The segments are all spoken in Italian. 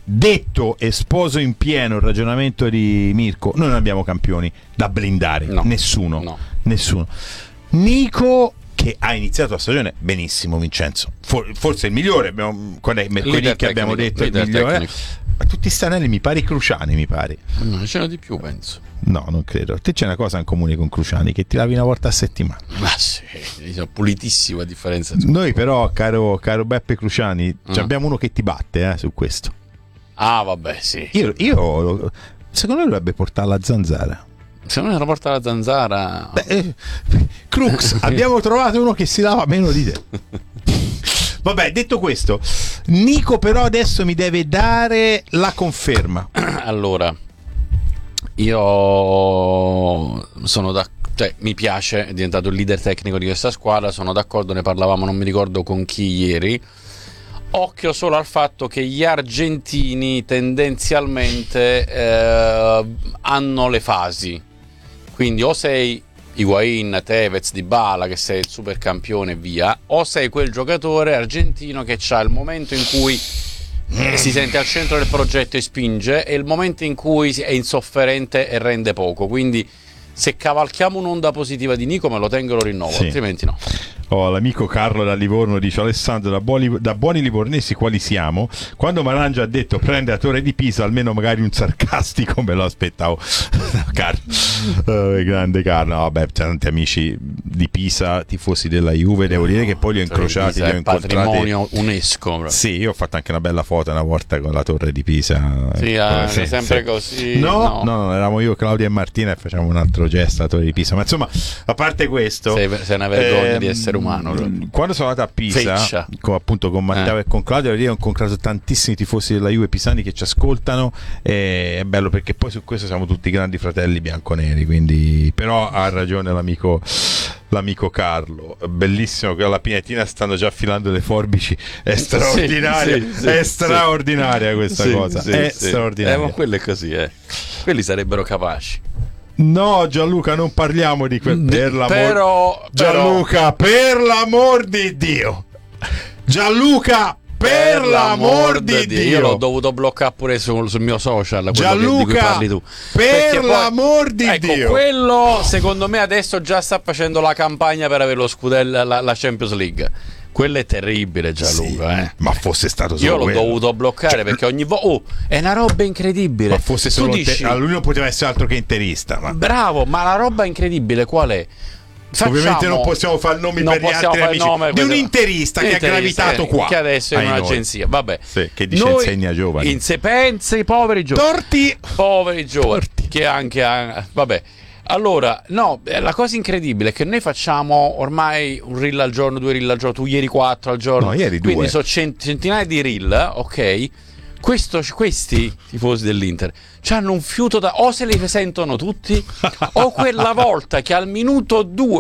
detto e sposo in pieno il ragionamento di Mirko, noi non abbiamo campioni da blindare, nessuno. Nico, che ha iniziato la stagione benissimo, Vincenzo, forse il migliore, qual è mercoledì che abbiamo detto il migliore, ma tutti sti anelli mi pare Cruciani, mi pare. No, ce n'è di più, penso. No, non credo. Te c'è una cosa in comune con Cruciani, che ti lavi una volta a settimana. Ma sì, sono pulitissimo a differenza di noi però, caro Beppe Cruciani, abbiamo uno che ti batte su questo. Ah, vabbè, sì. Io secondo me dovrebbe portare la zanzara. Secondo me lo porta la zanzara. Crux, abbiamo trovato uno che si lava meno di te. Vabbè, detto questo, Nico però adesso mi deve dare la conferma. Allora, io sono mi piace, è diventato il leader tecnico di questa squadra, sono d'accordo, ne parlavamo, non mi ricordo con chi ieri. Occhio solo al fatto che gli argentini tendenzialmente hanno le fasi, quindi o sei Higuaín, Tevez, Dybala, che sei il super campione e via, o sei quel giocatore argentino che c'ha il momento in cui si sente al centro del progetto e spinge, e il momento in cui è insofferente e rende poco. Quindi se cavalchiamo un'onda positiva di Nico me lo tengo e lo rinnovo, altrimenti no. L'amico Carlo da Livorno dice: Alessandro, da buoni livornesi quali siamo, quando Marangia ha detto prende la Torre di Pisa, almeno magari un sarcastico me lo aspettavo. Carlo, grande Carlo. Vabbè, tanti amici di Pisa, tifosi della Juve, devo dire che poi li ho incrociati, li ho incontrati. Patrimonio UNESCO. Sì, io ho fatto anche una bella foto una volta con la Torre di Pisa. Sì, sempre così. No, eravamo io, Claudia e Martina, e facciamo un altro gesto alla Torre di Pisa. Ma insomma, a parte questo, sei una vergogna di essere umano. Quando sono andato a Pisa, con Matteo e con Claudio, ho incontrato tantissimi tifosi della Juve pisani che ci ascoltano, è bello perché poi su questo siamo tutti grandi fratelli bianconeri, quindi però ha ragione l'amico Carlo, bellissimo che alla Pinetina stanno già affilando le forbici, è straordinaria, straordinaria questa cosa, è straordinaria. Ma quello è così, quelli sarebbero capaci. No, Gianluca, non parliamo di quel Gianluca, per l'amor di Dio, Gianluca, per l'amor di Dio, io l'ho dovuto bloccare pure sul mio social, Gianluca, di cui parli tu, per l'amor di Dio. Quello secondo me adesso già sta facendo la campagna per avere lo scudello, la Champions League. Quello è terribile, Gianluca. Ma fosse stato solo io l'ho dovuto bloccare perché ogni volta è una roba incredibile. Ma fosse solo lui non poteva essere altro che interista. Bravo, ma la roba incredibile qual è? Ovviamente non possiamo fare nomi per gli altri amici di un interista che ha gravitato qua, che adesso è in un'agenzia. Vabbè, che dice insegna giovani. Pensa i poveri giovani. Poveri giovani. Torti. Che anche vabbè. Allora, la cosa incredibile è che noi facciamo ormai un reel al giorno, 2 reel al giorno, tu ieri 4 al giorno, ieri 2. Quindi sono centinaia di reel, ok? Questi tifosi dell'Inter hanno un fiuto o se li sentono tutti o quella volta che al minuto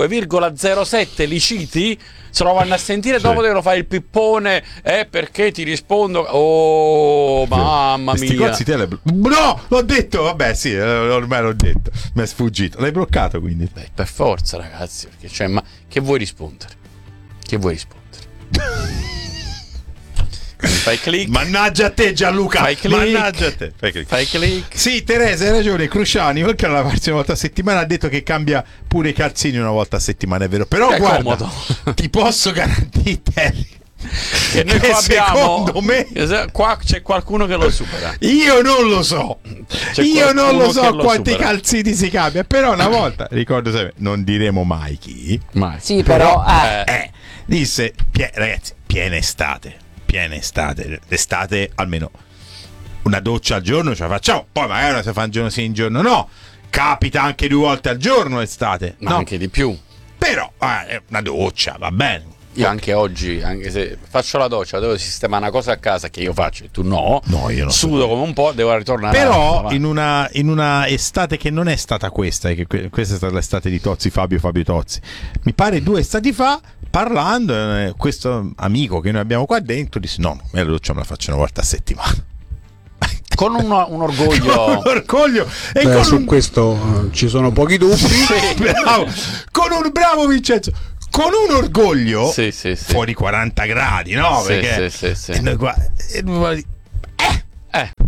2,07 li citi se lo vanno a sentire, dopo devono fare il pippone perché ti rispondo, mamma mia. No, l'ho detto, vabbè sì, ormai l'ho detto, mi è sfuggito, l'hai bloccato quindi. Per forza ragazzi, perché ma che vuoi rispondere? Fai click. Mannaggia a te Gianluca. Fai click. Mannaggia a te. Fai click. Sì, Teresa, hai ragione. Cruciani, oltre alla farsi una volta a settimana, ha detto che cambia pure i calzini una volta a settimana, è vero. Però che guarda, comodo. Ti posso garantire che noi qua abbiamo, secondo me qua c'è qualcuno che lo supera. Io non lo so. Io non lo so quanti calzini si cambia. Però una volta, ricordo sempre, non diremo mai chi. Mai. Sì, però disse, ragazzi, piena estate, almeno una doccia al giorno ce la facciamo, poi magari se fa un giorno sì, un giorno no, capita anche 2 volte al giorno estate, ma anche di più, però una doccia va bene. Io anche oggi, anche se faccio la doccia, devo sistemare una cosa a casa che io faccio e tu no, io non sudo come un po', devo ritornare. Però in una estate che non è stata questa, che questa è stata l'estate di Fabio Tozzi, mi pare 2 estati fa, parlando, questo amico che noi abbiamo qua dentro disse no, la doccia me la faccio una volta a settimana. Con un orgoglio. E su questo ci sono pochi dubbi. Bravo. Con un bravo Vincenzo, con un orgoglio sì. fuori 40 gradi, no? Sì, perché sì. noi qua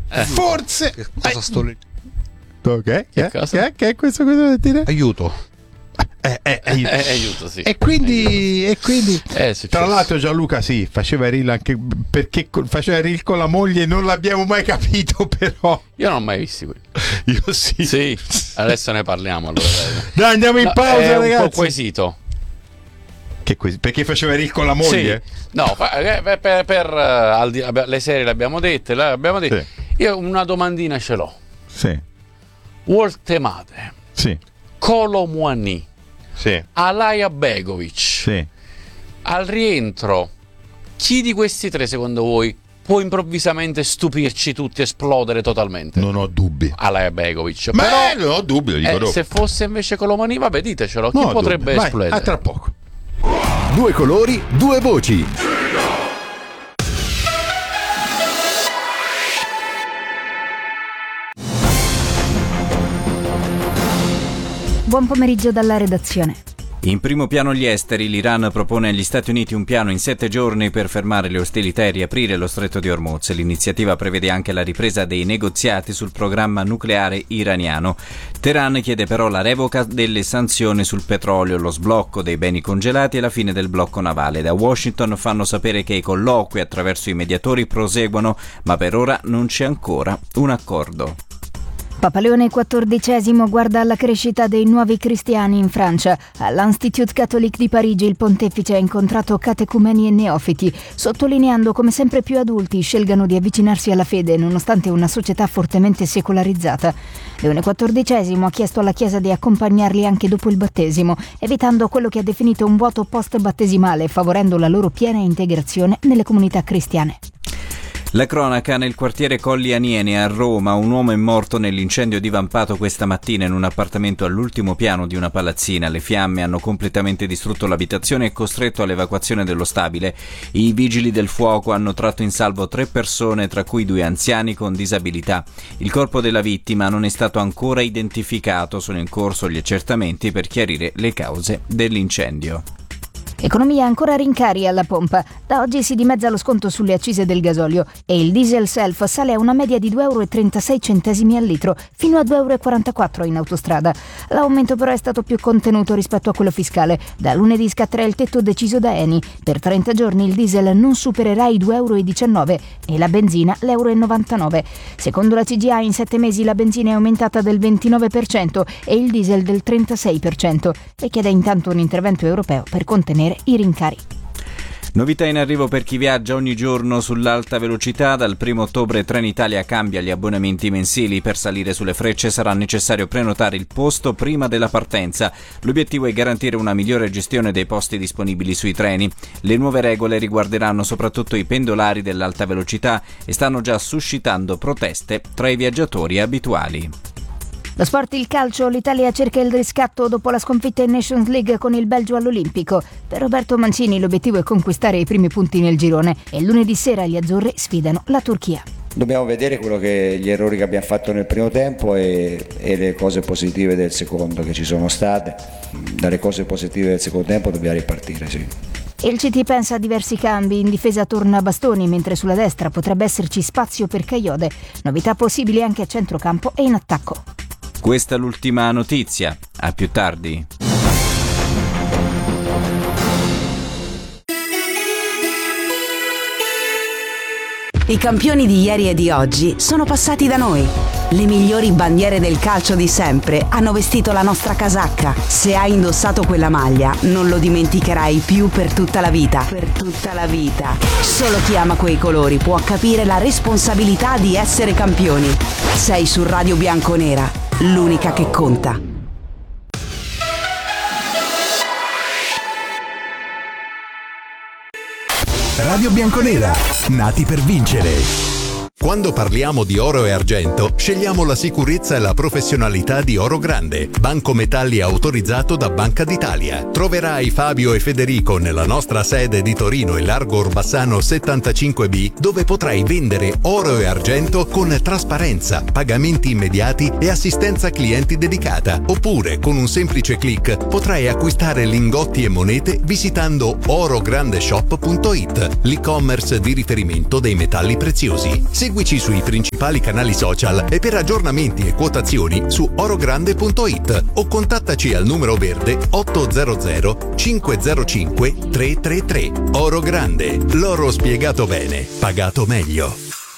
Forse. Che cosa sto leggendo? Che è questo? Cosa vuol dire? Aiuto. Aiuto, sì. E quindi tra l'altro Gianluca faceva il reel anche perché faceva il reel con la moglie, non l'abbiamo mai capito, però io non ho mai visti quelli. Io sì, adesso ne parliamo allora. Dai, andiamo in pausa, ragazzi. È un po' quesito. Che perché faceva il reel con la moglie? Sì. No, le serie le abbiamo dette. Sì. Io una domandina ce l'ho. Sì. Woltemade, sì, Kolo Muani, sì, Alaya Begovic, sì. Al rientro, chi di questi tre secondo voi può improvvisamente stupirci tutti, esplodere totalmente? Non ho dubbi. Alaya Begovic. Ma però non ho dubbi, lo dico dopo. se fosse invece Kolo Muani, vabbè, ditecelo, chi potrebbe esplodere? A tra poco. Due colori, due voci. Buon pomeriggio dalla redazione. In primo piano gli esteri, l'Iran propone agli Stati Uniti un piano in 7 giorni per fermare le ostilità e riaprire lo stretto di Hormuz. L'iniziativa prevede anche la ripresa dei negoziati sul programma nucleare iraniano. Teheran chiede però la revoca delle sanzioni sul petrolio, lo sblocco dei beni congelati e la fine del blocco navale. Da Washington fanno sapere che i colloqui attraverso i mediatori proseguono, ma per ora non c'è ancora un accordo. Papa Leone XIV guarda alla crescita dei nuovi cristiani in Francia. All'Institut Catholique di Parigi il pontefice ha incontrato catecumeni e neofiti, sottolineando come sempre più adulti scelgano di avvicinarsi alla fede nonostante una società fortemente secolarizzata. Leone XIV ha chiesto alla Chiesa di accompagnarli anche dopo il battesimo, evitando quello che ha definito un vuoto post-battesimale, favorendo la loro piena integrazione nelle comunità cristiane. La cronaca nel quartiere Colli Aniene a Roma. Un uomo è morto nell'incendio divampato questa mattina in un appartamento all'ultimo piano di una palazzina. Le fiamme hanno completamente distrutto l'abitazione e costretto all'evacuazione dello stabile. I vigili del fuoco hanno tratto in salvo 3 persone, tra cui 2 anziani con disabilità. Il corpo della vittima non è stato ancora identificato. Sono in corso gli accertamenti per chiarire le cause dell'incendio. Economia ancora rincari alla pompa. Da oggi si dimezza lo sconto sulle accise del gasolio e il diesel self sale a una media di 2,36 € al litro, fino a 2,44 € in autostrada. L'aumento però è stato più contenuto rispetto a quello fiscale. Da lunedì scatterà il tetto deciso da Eni. Per 30 giorni il diesel non supererà i 2,19 € e la benzina l'1,99 €. Secondo la CGA in 7 mesi la benzina è aumentata del 29% e il diesel del 36%, e chiede intanto un intervento europeo per contenere i rincari. Novità in arrivo per chi viaggia ogni giorno sull'alta velocità. Dal 1 ottobre Trenitalia cambia gli abbonamenti mensili. Per salire sulle Frecce sarà necessario prenotare il posto prima della partenza. L'obiettivo è garantire una migliore gestione dei posti disponibili sui treni. Le nuove regole riguarderanno soprattutto i pendolari dell'alta velocità e stanno già suscitando proteste tra i viaggiatori abituali. Lo sport, il calcio, l'Italia cerca il riscatto dopo la sconfitta in Nations League con il Belgio all'Olimpico. Per Roberto Mancini l'obiettivo è conquistare i primi punti nel girone e lunedì sera gli azzurri sfidano la Turchia. Dobbiamo vedere gli errori che abbiamo fatto nel primo tempo e le cose positive del secondo che ci sono state. Dalle cose positive del secondo tempo dobbiamo ripartire, sì. Il CT pensa a diversi cambi. In difesa torna Bastoni, mentre sulla destra potrebbe esserci spazio per Caiode. Novità possibili anche a centrocampo e in attacco. Questa è l'ultima notizia. A più tardi. I campioni di ieri e di oggi sono passati da noi. Le migliori bandiere del calcio di sempre hanno vestito la nostra casacca. Se hai indossato quella maglia, non lo dimenticherai più per tutta la vita. Per tutta la vita. Solo chi ama quei colori può capire la responsabilità di essere campioni. Sei su Radio Bianconera, l'unica che conta. Radio Bianconera, nati per vincere. Quando parliamo di oro e argento, scegliamo la sicurezza e la professionalità di Oro Grande, banco metalli autorizzato da Banca d'Italia. Troverai Fabio e Federico nella nostra sede di Torino e Largo Orbassano 75B, dove potrai vendere oro e argento con trasparenza, pagamenti immediati e assistenza clienti dedicata. Oppure, con un semplice click, potrai acquistare lingotti e monete visitando orograndeshop.it, l'e-commerce di riferimento dei metalli preziosi. Seguici sui principali canali social e per aggiornamenti e quotazioni su orogrande.it o contattaci al numero verde 800 505 333. Oro Grande, l'oro spiegato bene, pagato meglio.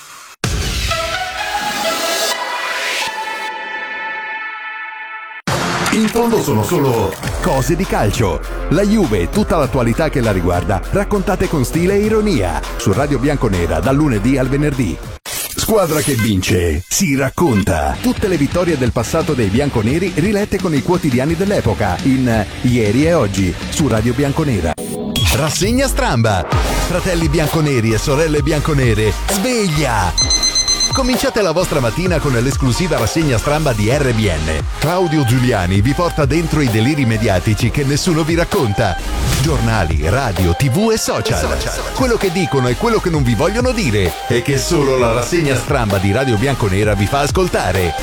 In fondo sono solo cose di calcio. La Juve e tutta l'attualità che la riguarda, raccontate con stile e ironia, su Radio Bianconera dal lunedì al venerdì. Squadra che vince si racconta. Tutte le vittorie del passato dei bianconeri rilette con i quotidiani dell'epoca in Ieri e Oggi su Radio Bianconera. Rassegna stramba. Fratelli bianconeri e sorelle bianconere, sveglia! Cominciate la vostra mattina con l'esclusiva rassegna stramba di RBN. Claudio Giuliani vi porta dentro i deliri mediatici che nessuno vi racconta. Giornali, radio, TV e social. Quello che dicono e quello che non vi vogliono dire e che solo la rassegna stramba di Radio Bianconera vi fa ascoltare.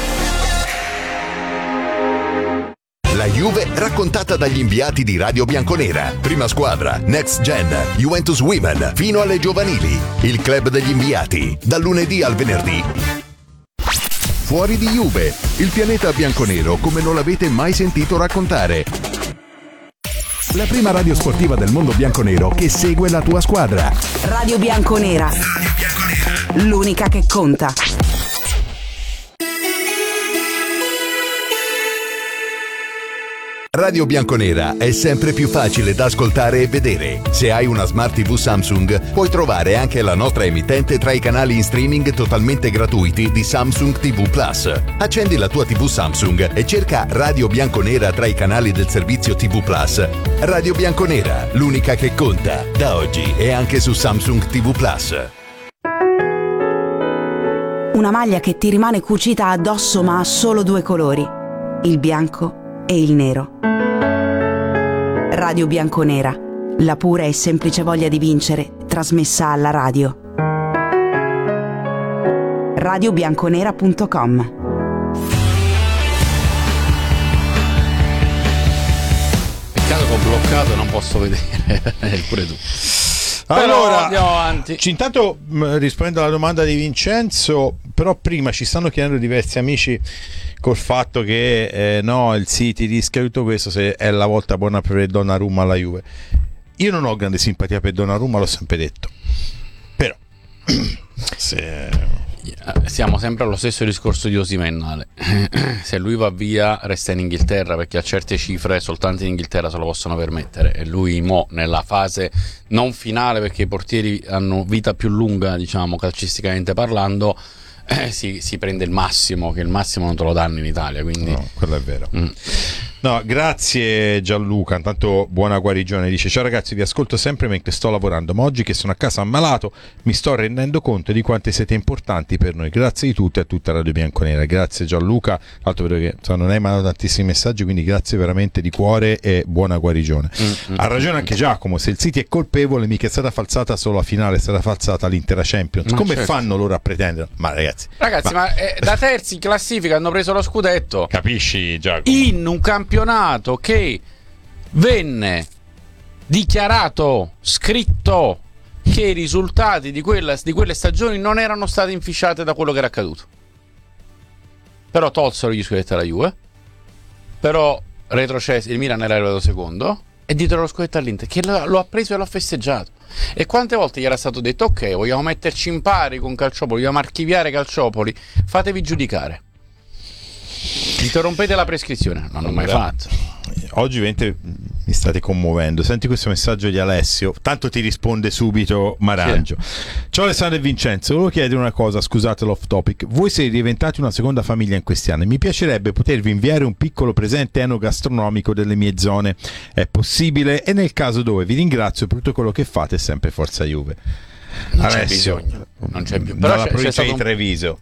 La Juve raccontata dagli inviati di Radio Bianconera. Prima squadra, Next Gen, Juventus Women, fino alle giovanili. Il club degli inviati, dal lunedì al venerdì. Fuori di Juve, il pianeta bianconero come non l'avete mai sentito raccontare. La prima radio sportiva del mondo bianconero che segue la tua squadra. Radio Bianconera. L'unica che conta. Radio Bianconera è sempre più facile da ascoltare e vedere. Se hai una Smart TV Samsung, puoi trovare anche la nostra emittente tra i canali in streaming totalmente gratuiti di Samsung TV Plus. Accendi la tua TV Samsung e cerca Radio Bianconera tra i canali del servizio TV Plus. Radio Bianconera, l'unica che conta. Da oggi è anche su Samsung TV Plus. Una maglia che ti rimane cucita addosso ma ha solo due colori, il bianco e il nero. Radio Bianconera, la pura e semplice voglia di vincere, trasmessa alla radio. radiobianconera.com. Peccato che ho bloccato e non posso vedere pure tu. Allora, andiamo avanti. Intanto rispondendo alla domanda di Vincenzo, però prima ci stanno chiedendo diversi amici col fatto che no, il City rischia tutto questo se è la volta buona per Donnarumma alla Juve. Io non ho grande simpatia per Donnarumma, l'ho sempre detto, però siamo sempre allo stesso discorso di Osimhen, Ale. Se lui va via resta in Inghilterra, perché a certe cifre soltanto in Inghilterra se lo possono permettere, e lui mo nella fase non finale, perché i portieri hanno vita più lunga, diciamo calcisticamente parlando, si prende il massimo, che il massimo non te lo danno in Italia, quindi no, quello è vero. No, grazie Gianluca, intanto buona guarigione. Dice: ciao ragazzi, vi ascolto sempre mentre sto lavorando, ma oggi che sono a casa ammalato mi sto rendendo conto di quanto siete importanti per noi. Grazie di tutti a tutta Radio Bianconera. Grazie Gianluca, altro vedo che non hai mandato tantissimi messaggi, quindi grazie veramente di cuore e buona guarigione. Ha ragione anche Giacomo, se il City è colpevole mica è stata falsata solo la finale, è stata falsata l'intera Champions. Come certo fanno loro a pretendere? Ma ragazzi ma da terzi in classifica hanno preso lo scudetto, capisci Giacomo? In un campionato che venne dichiarato, scritto, che i risultati di quelle stagioni non erano state inficiate da quello che era accaduto. Però tolsero gli scudetti alla Juve, però retrocesse, il Milan era arrivato secondo e dietro lo scudetto all'Inter, che lo ha preso e l'ha festeggiato. E quante volte gli era stato detto: ok, vogliamo metterci in pari con Calciopoli, vogliamo archiviare Calciopoli, fatevi giudicare, interrompete la prescrizione. Non l'ho mai fatto. Oggi veramente mi state commuovendo. Senti questo messaggio di Alessio, tanto ti risponde subito Marangio. Ciao Alessandro e Vincenzo, volevo chiedere una cosa, scusate l'off topic. Voi siete diventati una seconda famiglia in questi anni, mi piacerebbe potervi inviare un piccolo presente enogastronomico delle mie zone, è possibile? E nel caso dove, vi ringrazio per tutto quello che fate, sempre Forza Juve. Non Alessio, c'è bisogno, non c'è più. Però dalla provincia di Treviso.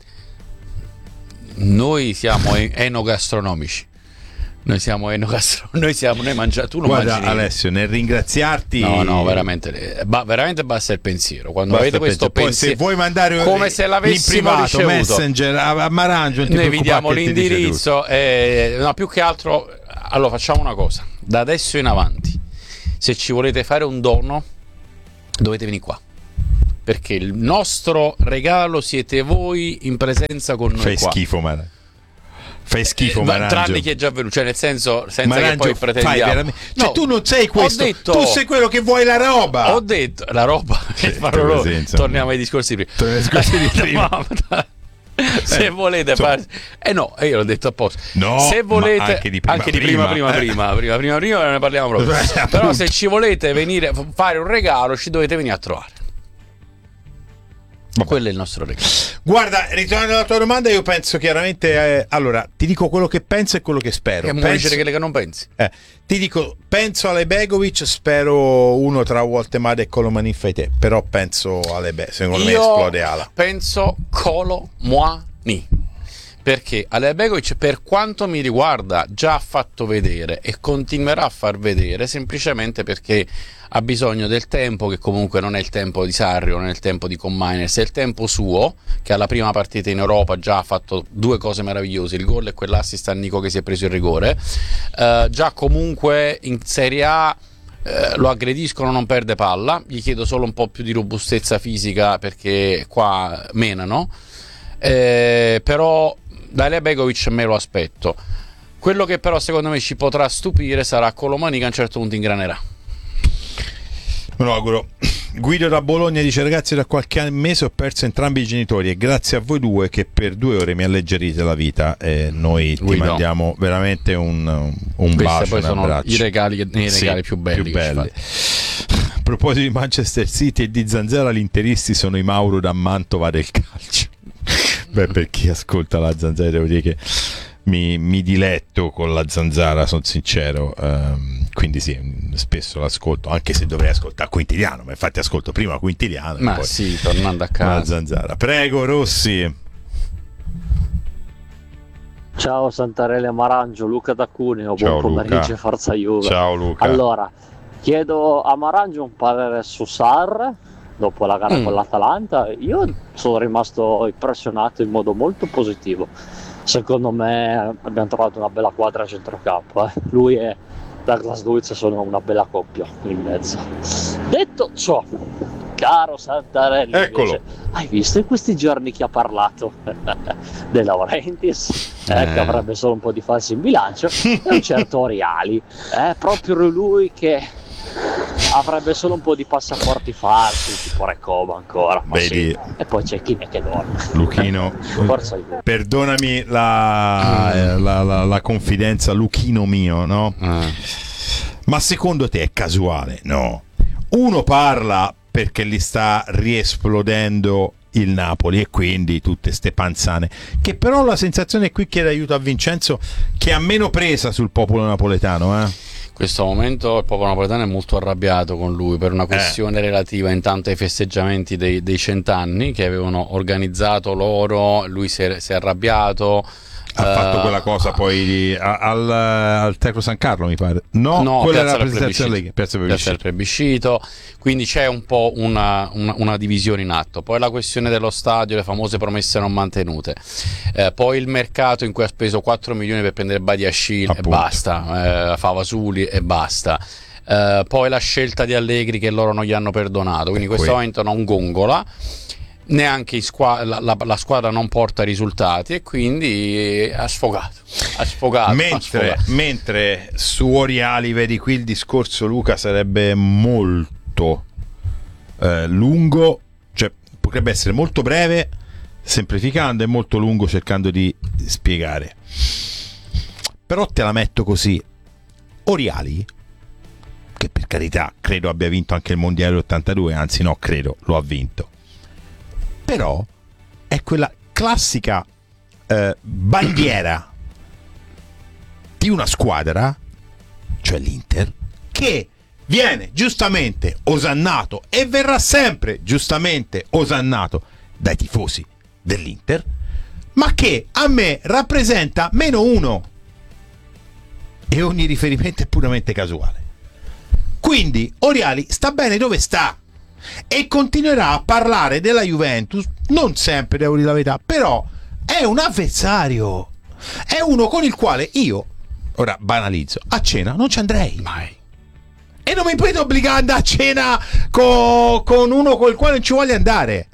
Noi siamo enogastronomici. Noi mangiamo. Tu non guarda, mangi. Alessio, nel ringraziarti. No, veramente basta il pensiero. Quando basta avete questo pensiero, se vuoi mandare come se l'avessimo privato, ricevuto, Messenger a Marangio, noi vi diamo l'indirizzo. No, più che altro, allora facciamo una cosa. Da adesso in avanti, se ci volete fare un dono, dovete venire qua. perché il nostro regalo siete voi in presenza con noi. Fai schifo, Marangio. Tranne chi è già venuto, cioè nel senso, senza Marangio, che poi pretendiamo. Cioè, tu non sei questo, tu sei quello che vuoi la roba. Ho detto la roba. Torniamo ai discorsi prima. Se volete no, io l'ho detto apposta. No, se volete anche di prima ne parliamo proprio. Però se ci volete venire a fare un regalo, ci dovete venire a trovare. Quello è il nostro regalo. Guarda, ritornando alla tua domanda, io penso chiaramente allora, ti dico quello che penso e quello che spero. Penso che non pensi. Ti dico, penso alle Begovic, spero uno tra Woltemade e Colomani fai te, però penso alle secondo me esplode Ala. Penso Colomani. Perché Ale Begovic, per quanto mi riguarda, già ha fatto vedere e continuerà a far vedere, semplicemente perché ha bisogno del tempo, che comunque non è il tempo di Sarri, non è il tempo di Commines, è il tempo suo, che alla prima partita in Europa già ha fatto 2 cose meravigliose, il gol e quell'assist a Nico che si è preso il rigore, già comunque in Serie A lo aggrediscono, non perde palla, gli chiedo solo un po' più di robustezza fisica perché qua menano, però da Ale Begovic me lo aspetto. Quello che però secondo me ci potrà stupire sarà Colomani, che a un certo punto ingranerà. Me lo auguro. Guido da Bologna dice: ragazzi, da qualche mese ho perso entrambi i genitori e grazie a voi due che per 2 ore mi alleggerite la vita, noi ti mandiamo veramente un bacio, poi un sono abbraccio. I regali più belli. A proposito di Manchester City e di Zanzara, gli interisti sono i Mauro da Mantova del calcio. Beh, per chi ascolta la Zanzara devo dire che mi diletto con la Zanzara, sono sincero, quindi sì, spesso l'ascolto, anche se dovrei ascoltare Quintiliano, ma infatti ascolto prima Quintiliano ma e poi sì, tornando a casa la Zanzara. Prego Rossi. Ciao Santarelli Marangio, Luca da Cuneo, buon pomeriggio, forza Juve. Ciao Luca. Allora, chiedo a Marangio un parere su Sarr dopo la gara con l'Atalanta. Io sono rimasto impressionato in modo molto positivo. Secondo me abbiamo trovato una bella quadra a centrocampo. Lui e Douglas Luiz sono una bella coppia in mezzo. Detto ciò, caro Santarelli, eccolo. Invece, hai visto in questi giorni chi ha parlato? De Laurentiis, che avrebbe solo un po' di falsi in bilancio, e un certo Oriali, proprio lui che avrebbe solo un po' di passaporti falsi, tipo Recoba ancora. Sì. E poi c'è chi ne che dorme. Luchino, perdonami la confidenza, Luchino mio, no? Ma secondo te è casuale? No. Uno parla perché gli sta riesplodendo il Napoli e quindi tutte ste panzane, che però la sensazione qui chiede aiuto a Vincenzo, che ha meno presa sul popolo napoletano, In questo momento il popolo napoletano è molto arrabbiato con lui per una questione relativa intanto ai festeggiamenti dei 100 anni che avevano organizzato loro. Lui si è arrabbiato, ha fatto quella cosa poi al Teatro San Carlo, mi pare. No, quella era la presentazione lì, Piazza del Plebiscito. Quindi c'è un po' una divisione in atto. Poi la questione dello stadio, le famose promesse non mantenute, poi il mercato in cui ha speso 4 milioni per prendere Badiashile e basta, Favasuli e basta, poi la scelta di Allegri che loro non gli hanno perdonato, quindi in questo momento non gongola. Neanche la squadra non porta risultati e quindi ha sfogato. Mentre su Oriali, vedi qui il discorso, Luca, sarebbe molto lungo, cioè potrebbe essere molto breve semplificando e molto lungo cercando di spiegare, però te la metto così: Oriali, che per carità credo abbia vinto anche il mondiale 82, anzi no, credo lo ha vinto, però è quella classica bandiera di una squadra, cioè l'Inter, che viene giustamente osannato e verrà sempre giustamente osannato dai tifosi dell'Inter, ma che a me rappresenta -1 e ogni riferimento è puramente casuale. Quindi Oriali sta bene dove sta e continuerà a parlare della Juventus, non sempre, devo dire la verità, però è un avversario, è uno con il quale io, ora banalizzo, a cena non ci andrei mai. E non mi potete obbligare ad andare a cena con uno col quale non ci voglio andare.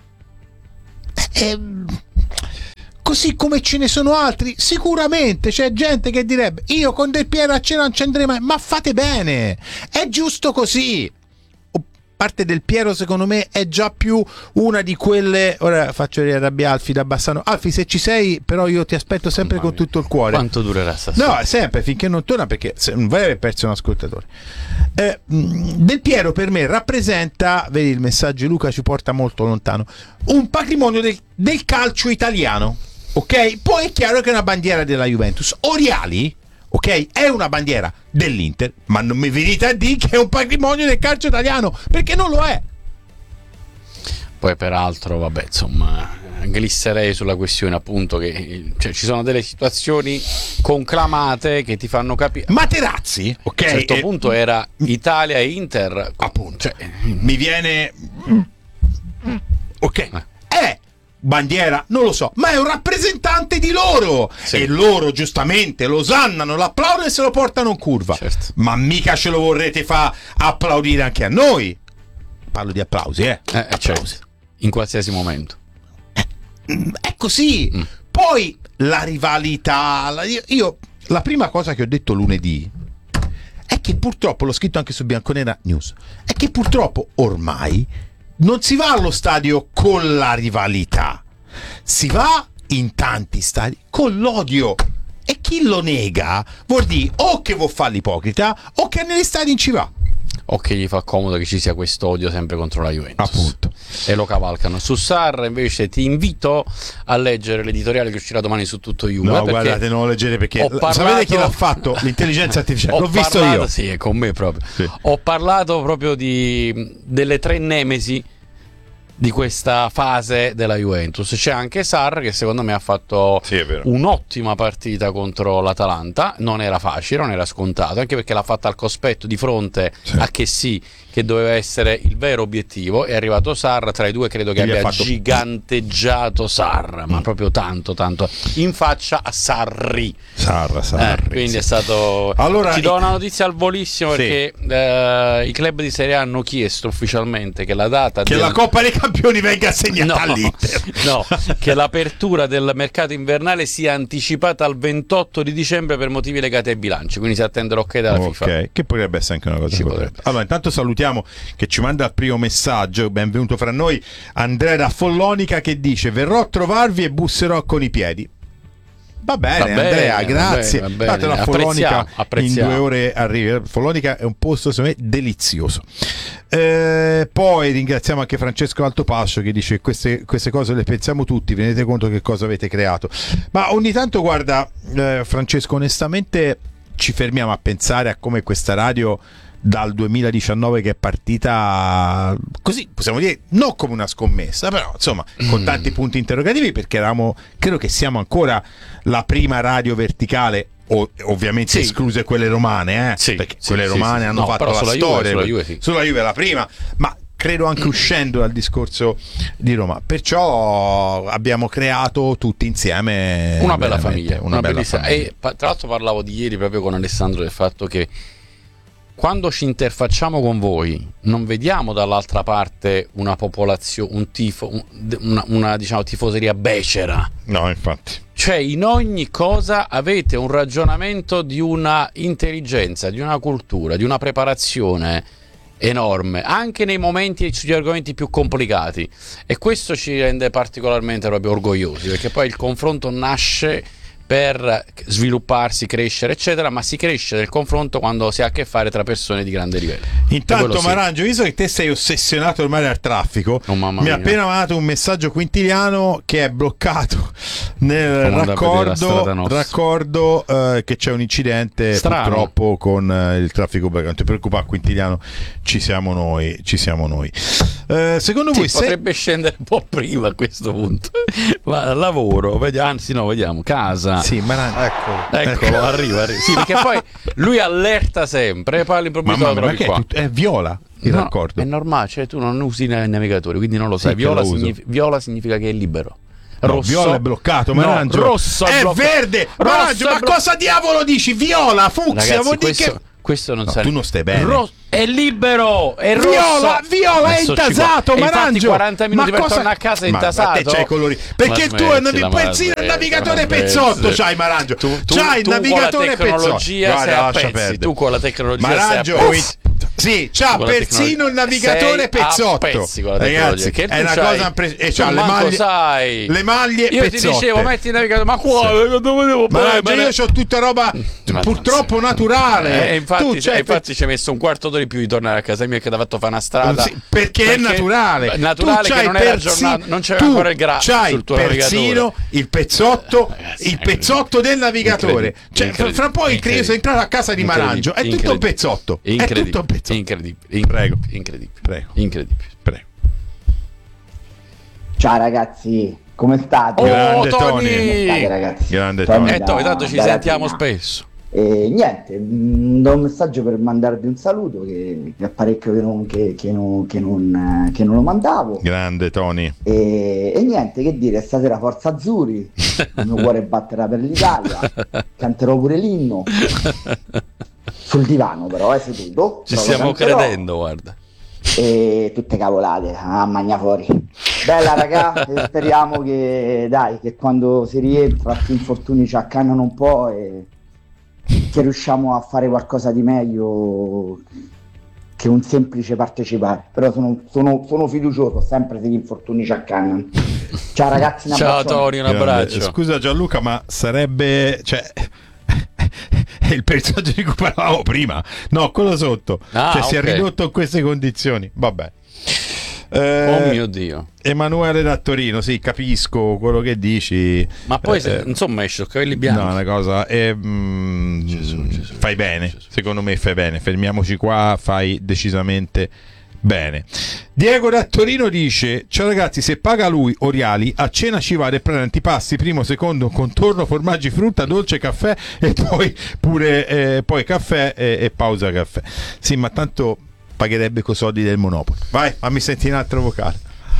Così come ce ne sono altri, sicuramente c'è gente che direbbe: io con Del Piero a cena non ci andrei mai. Ma fate bene, è giusto così. Parte Del Piero, secondo me, è già più una di quelle. Ora faccio arrabbiare Alfi da Bassano. Alfi, se ci sei, però io ti aspetto sempre con tutto il cuore. Quanto durerà stasera? No, sempre, finché non torna, perché non vai aver perso un ascoltatore. Del Piero per me rappresenta, vedi il messaggio di Luca ci porta molto lontano, un patrimonio del calcio italiano, ok? Poi è chiaro che è una bandiera della Juventus. Oriali, ok, è una bandiera dell'Inter, ma non mi venite a dire che è un patrimonio del calcio italiano, perché non lo è. Poi peraltro, vabbè, insomma, glisserei sulla questione appunto che ci sono delle situazioni conclamate che ti fanno capire. Materazzi, ok, a un certo punto era Italia e Inter, appunto, mi viene ok, è bandiera, non lo so, ma è un rappresentante di loro, sì. E loro giustamente lo osannano, lo applaudono e se lo portano in curva, certo. Ma mica ce lo vorrete far applaudire anche a noi. Parlo di applausi, applausi. Certo. In qualsiasi momento è così. Poi la rivalità, io la prima cosa che ho detto lunedì è che purtroppo, l'ho scritto anche su Bianconera News, è che purtroppo ormai non si va allo stadio con la rivalità, si va in tanti stadi con l'odio, e chi lo nega vuol dire o che vuol fare l'ipocrita o che negli stadi non ci va, o che gli fa comodo che ci sia quest'odio sempre contro la Juventus, appunto, e lo cavalcano. Su Sarr invece ti invito a leggere l'editoriale che uscirà domani su Tutto Juve. No, guardate, non lo leggete perché sapete chi l'ha fatto? L'intelligenza artificiale. L'ho visto io. Sì, è con me proprio. Sì. Ho parlato proprio delle 3 nemesi di questa fase della Juventus. C'è anche Sarr che secondo me ha fatto un'ottima partita contro l'Atalanta, non era facile, non era scontato, anche perché l'ha fatta al cospetto di fronte a Chessy, che doveva essere il vero obiettivo. È arrivato Sarr, tra i due credo che abbia giganteggiato Sarr, ma proprio tanto in faccia a Sarri. Quindi è stato. Allora, ti do una notizia al volissimo, perché i club di Serie A hanno chiesto ufficialmente che la data la Coppa dei Campioni venga assegnata all'Inter. No, che l'apertura del mercato invernale sia anticipata al 28 di dicembre per motivi legati ai bilanci, quindi si attende l'ok dalla FIFA. Che potrebbe essere anche una cosa corretta. Allora, intanto salutiamo che ci manda il primo messaggio, benvenuto fra noi, Andrea da Follonica, che dice: verrò a trovarvi e busserò con i piedi. Va bene, Andrea, grazie. Va bene. La Follonica apprezziamo. in 2 ore arriva. Follonica è un posto secondo me delizioso. Poi ringraziamo anche Francesco Altopascio che dice: queste cose le pensiamo tutti, vi rendete conto che cosa avete creato? Ma ogni tanto, guarda, Francesco, onestamente ci fermiamo a pensare a come questa radio dal 2019 che è partita così, possiamo dire, non come una scommessa, però insomma con tanti punti interrogativi, perché credo che siamo ancora la prima radio verticale, ovviamente escluse quelle romane, perché quelle romane hanno fatto la storia. Sulla Juve la prima, ma credo anche uscendo dal discorso di Roma, perciò abbiamo creato tutti insieme una bella famiglia, una bella famiglia. E tra l'altro parlavo di ieri proprio con Alessandro del fatto che quando ci interfacciamo con voi non vediamo dall'altra parte una popolazione, un tifo, una diciamo tifoseria becera. No, infatti. Cioè, in ogni cosa avete un ragionamento di una intelligenza, di una cultura, di una preparazione enorme, anche nei momenti e sugli argomenti più complicati, e questo ci rende particolarmente proprio orgogliosi, perché poi il confronto nasce per svilupparsi, crescere eccetera, ma si cresce nel confronto quando si ha a che fare tra persone di grande livello. Intanto Marangio, visto che te sei ossessionato ormai dal traffico, mi ha appena mandato un messaggio Quintiliano che è bloccato nel raccordo che c'è un incidente purtroppo con il traffico. Non ti preoccupare Quintiliano, ci siamo noi. Secondo voi potrebbe scendere un po' prima a questo punto? Lavoro, vediamo casa. Sì, ma eccolo, arriva. Sì, perché poi lui allerta sempre, parla improvvisato qua. È viola il raccordo. È normale, cioè tu non usi il navigatore, quindi non lo sai. Viola significa che è libero. Rosso, viola è bloccato, Marangio. Rosso è verde. Marangio, ma cosa diavolo dici? Viola, fucsia, ragazzi, Questo non tu non stai bene. È libero, è rosso. Viola è intasato, Marangio. 40 minuti per tornare a casa è intasato. Ma te c'hai i colori. Perché tu hai il navigatore pezzotto, c'hai Marangio. C'hai il navigatore pezzotto. Sei a pezzi. Tu con la tecnologia Marangio, sì, c'ha persino il navigatore pezzotto. Ragazzi, è una cosa le maglie io pezzotte. Ti dicevo metti il navigatore, ma quale? Dove devo prendere? Io c'ho tutta roba purtroppo naturale. Infatti ci hai messo un quarto d'ora di più di tornare a casa mia che ti ha fatto fare una strada. Perché è naturale. Naturale che non era aggiornato, non c'era ancora il grasso sul tuo navigatore. Il pezzotto del navigatore. Fra poi io sono entrato a casa di Marangio, è tutto un pezzotto. È tutto un pezzotto. Incredibile. Prego. Incredibile. Ciao ragazzi, come state? Grande Tony. State, ragazzi? Grande Tony. Tanto ci sentiamo spesso. Niente, do un messaggio per mandarvi un saluto che è parecchio che non lo mandavo. Grande Tony. E niente, che dire, stasera Forza Azzurri, il mio cuore batterà per l'Italia, canterò pure l'inno. Sul divano però, seduto. Ci stiamo credendo, guarda. E tutte cavolate, magna fuori. Bella raga, speriamo che quando si rientra questi infortuni ci accannano un po' e che riusciamo a fare qualcosa di meglio che un semplice partecipare. Però sono fiducioso sempre se gli infortuni ci accannano. Ciao ragazzi, ciao Tony, un abbraccio. Scusa Gianluca, ma sarebbe il personaggio di cui parlavamo prima, no, quello sotto, si è ridotto in queste condizioni. Vabbè. Oh mio Dio. Emanuele da Torino, sì, capisco quello che dici. Ma poi insomma esce con capelli bianchi. No, una cosa Gesù. Fai bene, secondo me fai bene. Fermiamoci qua, fai decisamente bene. Diego da Torino dice: ciao ragazzi, se paga lui Oriali a cena ci vale e prende antipasti, primo, secondo, contorno, formaggi, frutta, dolce, caffè e poi pure poi caffè e pausa caffè. Sì, ma tanto pagherebbe coi soldi del Monopoli. Vai, fammi sentire un altro vocale.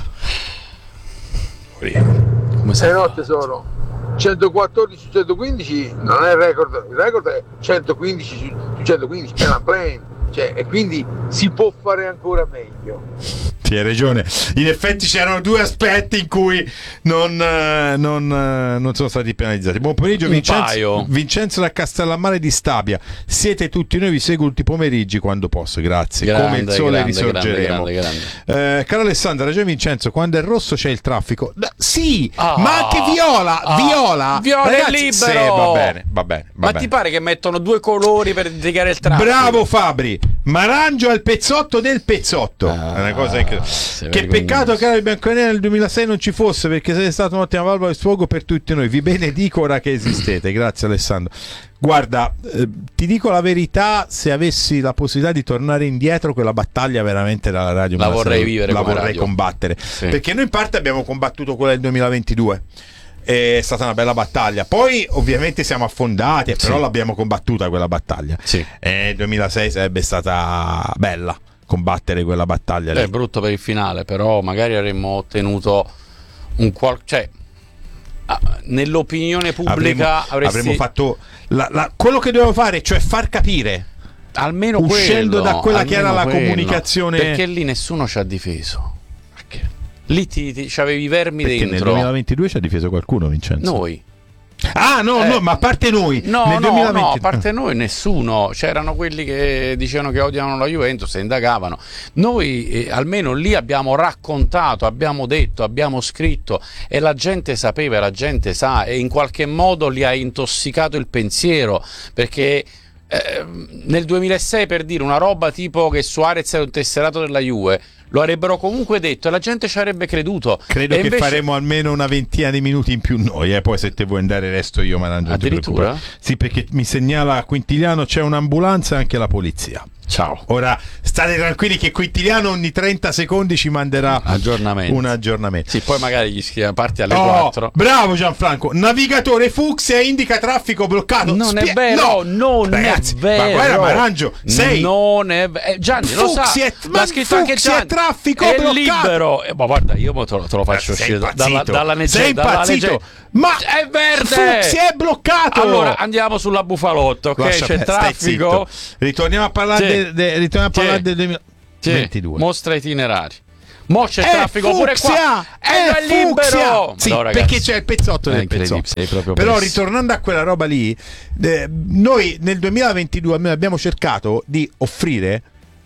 No tesoro, 114 su 115 non è il record è 115 su 115, è una plane. E quindi si può fare ancora meglio. Sì, hai ragione. In effetti c'erano due aspetti in cui non sono stati penalizzati. Buon pomeriggio Vincenzo da Castellammare di Stabia. Siete tutti noi, vi seguo tutti i pomeriggi quando posso. Grazie. Come il sole risorgeremo. Grande. Caro Alessandro, ragione Vincenzo, quando è rosso c'è il traffico. Sì, ma anche Viola ragazzi, è libero. Va bene. Ma ti pare che mettono due colori per indicare il traffico? Bravo Fabri. Marangio al pezzotto del pezzotto. È una cosa incredibile. Che peccato che il bianconero nel 2006 non ci fosse, perché siete stata un'ottima valvola di sfogo per tutti noi. Vi benedico ora che esistete. Grazie Alessandro. Guarda, ti dico la verità, se avessi la possibilità di tornare indietro, quella battaglia veramente dalla radio la vorrei vivere, la vorrei radio. Combattere, sì. Perché noi in parte abbiamo combattuto quella del 2022. È stata una bella battaglia. Poi ovviamente siamo affondati, però l'abbiamo combattuta quella battaglia. Sì. E 2006 sarebbe stata bella combattere quella battaglia. È brutto per il finale, però magari avremmo ottenuto nell'opinione pubblica avremmo fatto quello che dovevamo fare, cioè far capire, almeno uscendo da quella che era la comunicazione, perché lì nessuno ci ha difeso. Lì c'avevi i vermi perché dentro. Nel 2022 ci ha difeso qualcuno, Vincenzo? Noi. No, ma a parte noi. No, a parte noi nessuno. C'erano quelli che dicevano che odiano la Juventus e indagavano. Noi almeno lì abbiamo raccontato, abbiamo detto, abbiamo scritto e la gente sapeva, la gente sa, e in qualche modo li ha intossicato il pensiero, perché nel 2006, per dire una roba tipo che Suarez è un tesserato della Juve, lo avrebbero comunque detto e la gente ci avrebbe creduto. Credo che faremo almeno una ventina di minuti in più noi, poi se te vuoi andare resto io Marangio. Addirittura? Sì, perché mi segnala Quintiliano c'è un'ambulanza e anche la polizia. Ciao. Ora state tranquilli che Quintiliano ogni 30 secondi ci manderà un aggiornamento. Sì, poi magari gli scrive parti alle 4. Bravo Gianfranco. Navigatore fucsia indica traffico bloccato. Non è vero, ragazzi, è vero. Ma guarda Marangio, non è Gianni lo sa. L'ha scritto anche Gianni. Traffico è bloccato. libero. Ma guarda, io te lo faccio uscire dalla sei impazzito. Ma è verde! Si è bloccato! Allora andiamo sulla Bufalotto, ok? C'è traffico. Ritorniamo a parlare del 2022. Mostra itinerari. Mo c'è traffico pure qua. È libero. Sì, no, perché c'è il pezzotto del pezzotto. Però ritornando a quella roba lì, noi nel 2022 abbiamo cercato di offrire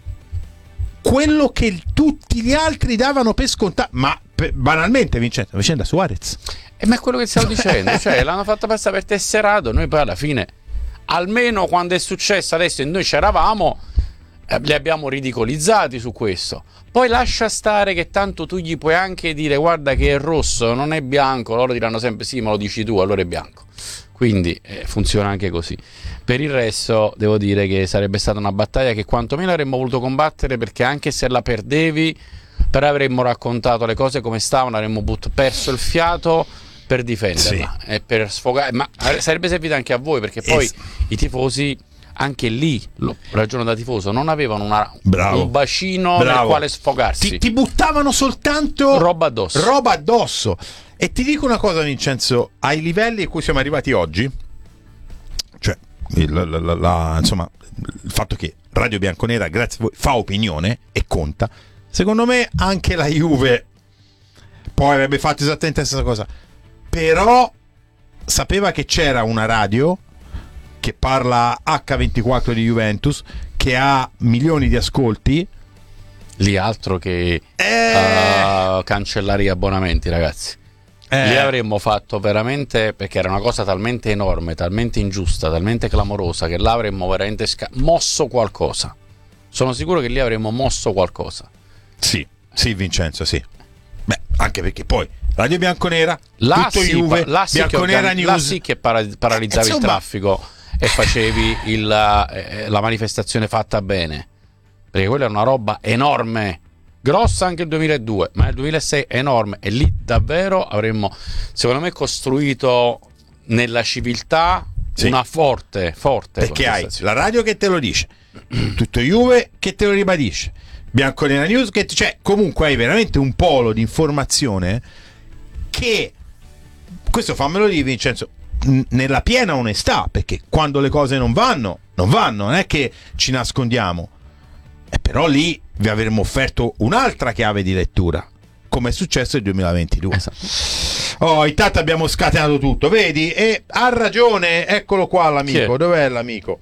quello che tutti gli altri davano per scontato, ma banalmente, Vincenzo, la vicenda Suarez. Ma è quello che stavo dicendo, cioè l'hanno fatta passare per tesserato, noi poi alla fine, almeno quando è successo adesso e noi c'eravamo, li abbiamo ridicolizzati su questo. Poi lascia stare che tanto tu gli puoi anche dire guarda che è rosso, non è bianco, loro diranno sempre sì ma lo dici tu, allora è bianco. Quindi funziona anche così. Per il resto devo dire che sarebbe stata una battaglia che quantomeno avremmo voluto combattere, perché anche se la perdevi, però avremmo raccontato le cose come stavano, avremmo perso il fiato per difenderla e per sfogare, ma sarebbe servito anche a voi, perché poi i tifosi anche lì, ragiono da tifoso, non avevano un bacino nel quale sfogarsi, ti buttavano soltanto roba addosso. E ti dico una cosa, Vincenzo, ai livelli a cui siamo arrivati oggi, cioè insomma, il fatto che Radio Bianconera, grazie a voi, fa opinione e conta, secondo me anche la Juve poi avrebbe fatto esattamente la stessa cosa, però sapeva che c'era una radio che parla H24 di Juventus, che ha milioni di ascolti. Lì altro che cancellare gli abbonamenti, ragazzi. Lì avremmo fatto veramente, perché era una cosa talmente enorme, talmente ingiusta, talmente clamorosa, che là avremmo veramente mosso qualcosa. Sono sicuro che lì avremmo mosso qualcosa. Sì, Vincenzo, sì. Beh, anche perché poi Radio Bianconera, là tutto Juve, Bianconera News. Là sì che paralizzavi il traffico e facevi la manifestazione fatta bene, perché quella era una roba enorme, grossa anche il 2002, ma nel 2006 enorme, e lì davvero avremmo, secondo me, costruito nella civiltà una forte perché hai la radio che te lo dice, tutto Juve che te lo ribadisce, Bianconera News che cioè comunque hai veramente un polo di informazione che, questo fammelo dire, Vincenzo, nella piena onestà, perché quando le cose non vanno, non è che ci nascondiamo, però lì vi avremmo offerto un'altra chiave di lettura, come è successo nel 2022. Intanto abbiamo scatenato tutto, vedi? E ha ragione, eccolo qua l'amico. Dov'è l'amico?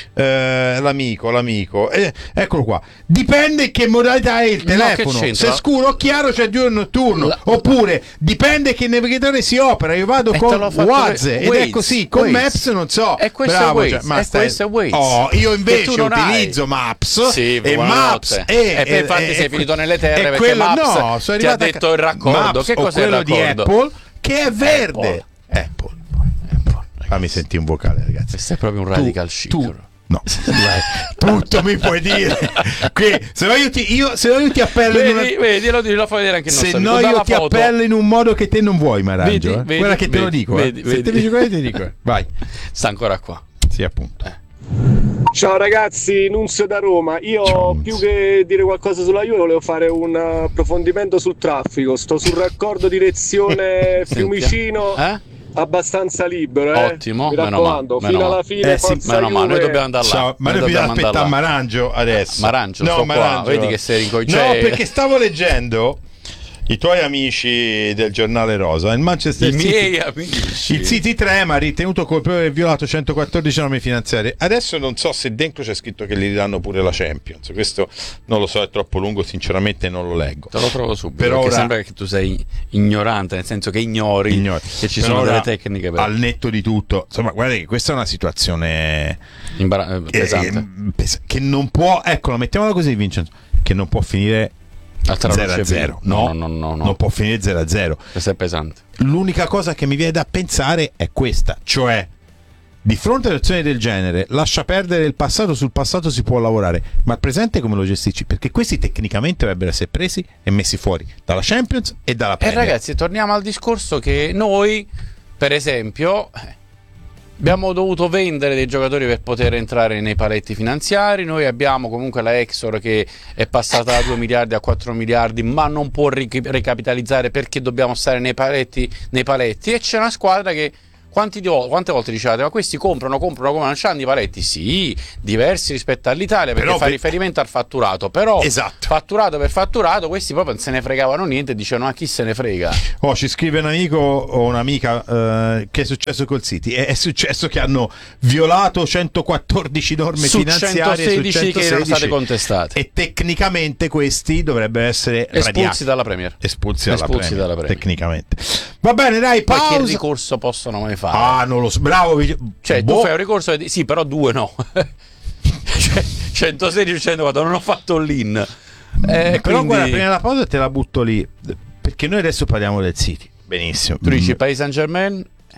L'amico. Eccolo qua. Dipende in che modalità è il telefono. Se scuro o chiaro c'è diurno notturno. Oppure dipende che navigatore si opera. Io vado con Waze ed è così. Con Maps non so. E questo è Waze. Io invece utilizzo Maps. E Maps e infatti sei finito nelle terre perché Maps ti ha detto il raccordo. Che cos'è il raccordo? Di Apple, che è verde. Apple. Fammi sentire un vocale, ragazzi. Questo è proprio un radical chic. No, tutto mi puoi dire. Se no io ti appello vedi, lo fai vedere anche il nostro. Se no io ti appello in un modo che te non vuoi, Marangio. Guarda che te lo dico. Se te mi dici quello ti dico. Vai. Sta ancora qua. Sì, appunto. Ciao ragazzi, Nunzio da Roma. Io più che dire qualcosa sulla Juve volevo fare un approfondimento sul traffico. Sto sul raccordo direzione Fiumicino, abbastanza libero. Ottimo, mi raccomando, fino alla fine. Meno male, noi dobbiamo andare là. Ma noi dobbiamo aspettare Marangio adesso. Marangio, qua. Vedi che sei No, perché stavo leggendo i tuoi amici del giornale rosa, il Manchester City, miei amici. Il City 3 ma ha ritenuto colpevole di aver violato 114 norme finanziarie. Adesso non so se dentro c'è scritto che gli ridanno pure la Champions, questo non lo so, è troppo lungo, sinceramente non lo leggo. Te lo trovo subito, però perché sembra che tu sei ignorante, nel senso che ignori che ci sono delle tecniche per... al netto di tutto. Insomma, guardate che questa è una situazione pesante, che non può, ecco, mettiamola così, Vincenzo, che non può finire 0-0. No, non può finire 0-0. Questo è pesante. L'unica cosa che mi viene da pensare è questa, cioè di fronte ad azioni del genere lascia perdere il passato, sul passato si può lavorare, ma il presente come lo gestisci? Perché questi tecnicamente dovrebbero essere presi e messi fuori dalla Champions e dalla Premier. Ragazzi, torniamo al discorso che noi, per esempio, Abbiamo dovuto vendere dei giocatori per poter entrare nei paletti finanziari. Noi abbiamo comunque la Exor che è passata da 2 miliardi a 4 miliardi, ma non può ricapitalizzare perché dobbiamo stare nei paletti. E c'è una squadra che quante volte dicevate, ma questi comprano, non c'hanno i paletti? Sì, diversi rispetto all'Italia, perché fa riferimento al fatturato, però fatturato per fatturato, questi proprio non se ne fregavano niente e dicevano, chi se ne frega? Ci scrive un amico o un'amica che è successo col City. È successo che hanno violato 114 norme finanziarie 116 su 116 che erano state contestate, e tecnicamente questi dovrebbero essere espulsi dalla Premier. Espulsi dalla Premier tecnicamente. Va bene, dai, pausa. Ma che ricorso possono mai fare? Non lo so, bravo. Cioè, tu fai un ricorso, sì, però 2 no. 116 104, non ho fatto l'in. Però quindi... guarda, prima della pausa te la butto lì, perché noi adesso parliamo del City. Benissimo. Tu dici Paris Saint-Germain?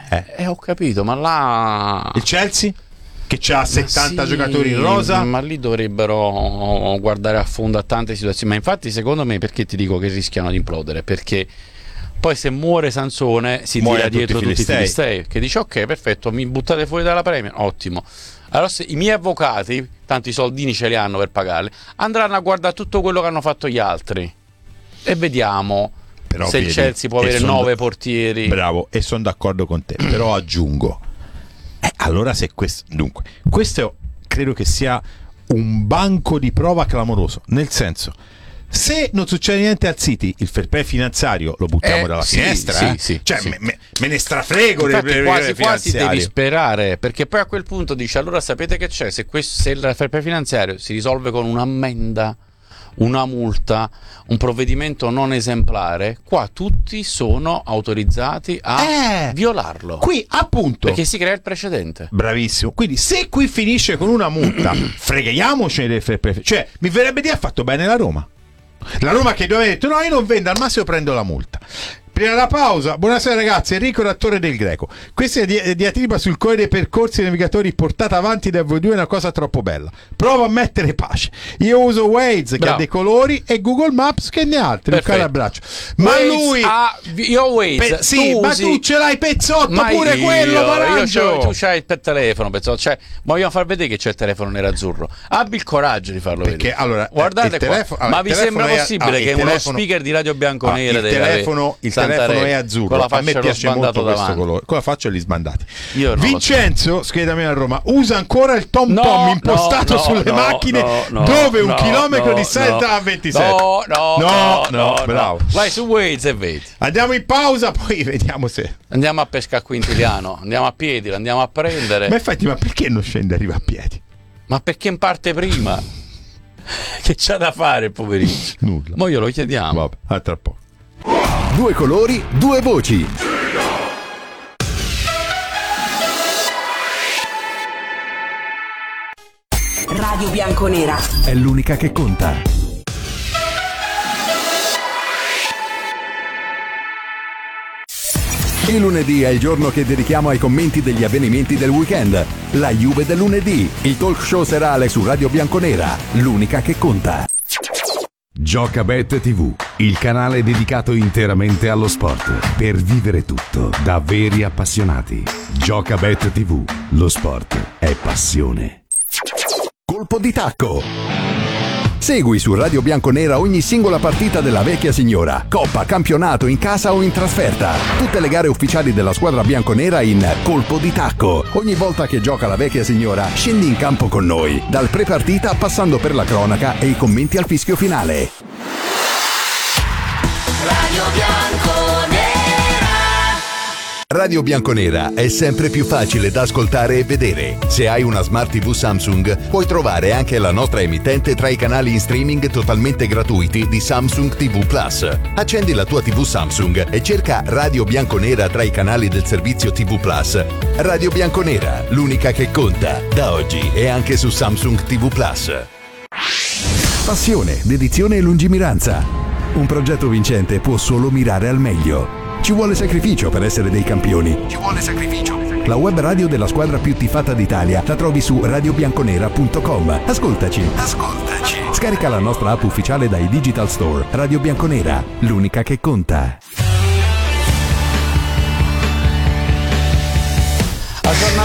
Ho capito, ma là... Il Chelsea? Che c'ha 70 giocatori in rosa? Ma lì dovrebbero guardare a fondo a tante situazioni. Ma infatti, secondo me, perché ti dico che rischiano di implodere? Perché... poi se muore Sansone si tira dietro tutti i filistei, che dice ok, perfetto, mi buttate fuori dalla Premier, ottimo. Allora se i miei avvocati, tanti soldini ce li hanno per pagarli, andranno a guardare tutto quello che hanno fatto gli altri e vediamo se il Chelsea può avere 9 portieri. Bravo, e sono d'accordo con te, però aggiungo, allora se questo, dunque, questo credo che sia un banco di prova clamoroso, nel senso, se non succede niente al City, il fair play finanziario lo buttiamo dalla finestra. Sì, cioè, me ne strafrego. Quasi quasi devi sperare, perché poi a quel punto dici, allora sapete che c'è? Se il fair play finanziario si risolve con un'ammenda, una multa, un provvedimento non esemplare, qua tutti sono autorizzati a violarlo. Qui appunto, perché si crea il precedente. Bravissimo. Quindi se qui finisce con una multa, freghiamocene del fair play. Cioè, mi verrebbe di ha fatto bene la Roma. La Roma che doveva detto no, io non vendo, al massimo prendo la multa. Prima della pausa, buonasera ragazzi, Enrico l'attore del Greco. Questa è diatriba sul cuore dei percorsi navigatori portata avanti da voi due, è una cosa troppo bella. Provo a mettere pace. Io uso Waze che ha dei colori e Google Maps che ne ha altri. Un caro abbraccio. Ma Waze lui io Waze sì, ma tu ce l'hai pezzotto pure quello, Marangio. Tu c'hai il telefono pezzotto, cioè vogliono far vedere che c'è il telefono nerazzurro. Abbi il coraggio di farlo vedere. Allora, guardate qua. Ma vi sembra possibile che uno speaker di Radio Bianconera il telefono è azzurro, a me piace molto questo colore, con la faccia e gli sbandati. Vincenzo, schedami a Roma, usa ancora il tom impostato sulle macchine dove un chilometro di strada a 27. No, bravo. Vai su Waze e vedi. Andiamo in pausa, poi vediamo se andiamo a pesca a Quintiliano, andiamo a piedi, lo andiamo a prendere. Ma infatti, ma perché non scende e arriva a piedi? Ma perché in parte prima? Che c'ha da fare, poverino? Nulla. Mo glielo chiediamo. Vabbè, a tra poco. 2 colori, 2 voci. Radio Bianconera è l'unica che conta. Il lunedì è il giorno che dedichiamo ai commenti degli avvenimenti del weekend. La Juve del lunedì, il talk show serale su Radio Bianconera, l'unica che conta. Giocabet TV, il canale dedicato interamente allo sport, per vivere tutto da veri appassionati. Giocabet TV, lo sport è passione. Colpo di tacco. Segui su Radio Bianconera ogni singola partita della vecchia signora, coppa, campionato, in casa o in trasferta. Tutte le gare ufficiali della squadra bianconera in Colpo di tacco. Ogni volta che gioca la vecchia signora, scendi in campo con noi, dal pre-partita passando per la cronaca e i commenti al fischio finale. Radio Bianconera. Radio Bianconera è sempre più facile da ascoltare e vedere. Se hai una Smart TV Samsung, puoi trovare anche la nostra emittente tra i canali in streaming totalmente gratuiti di Samsung TV Plus. Accendi la tua TV Samsung e cerca Radio Bianconera tra i canali del servizio TV Plus. Radio Bianconera, l'unica che conta, da oggi e anche su Samsung TV Plus. Passione, dedizione e lungimiranza. Un progetto vincente può solo mirare al meglio. Ci vuole sacrificio per essere dei campioni. Ci vuole sacrificio. La web radio della squadra più tifata d'Italia la trovi su radiobianconera.com. Ascoltaci. Scarica la nostra app ufficiale dai Digital Store. Radio Bianconera, l'unica che conta.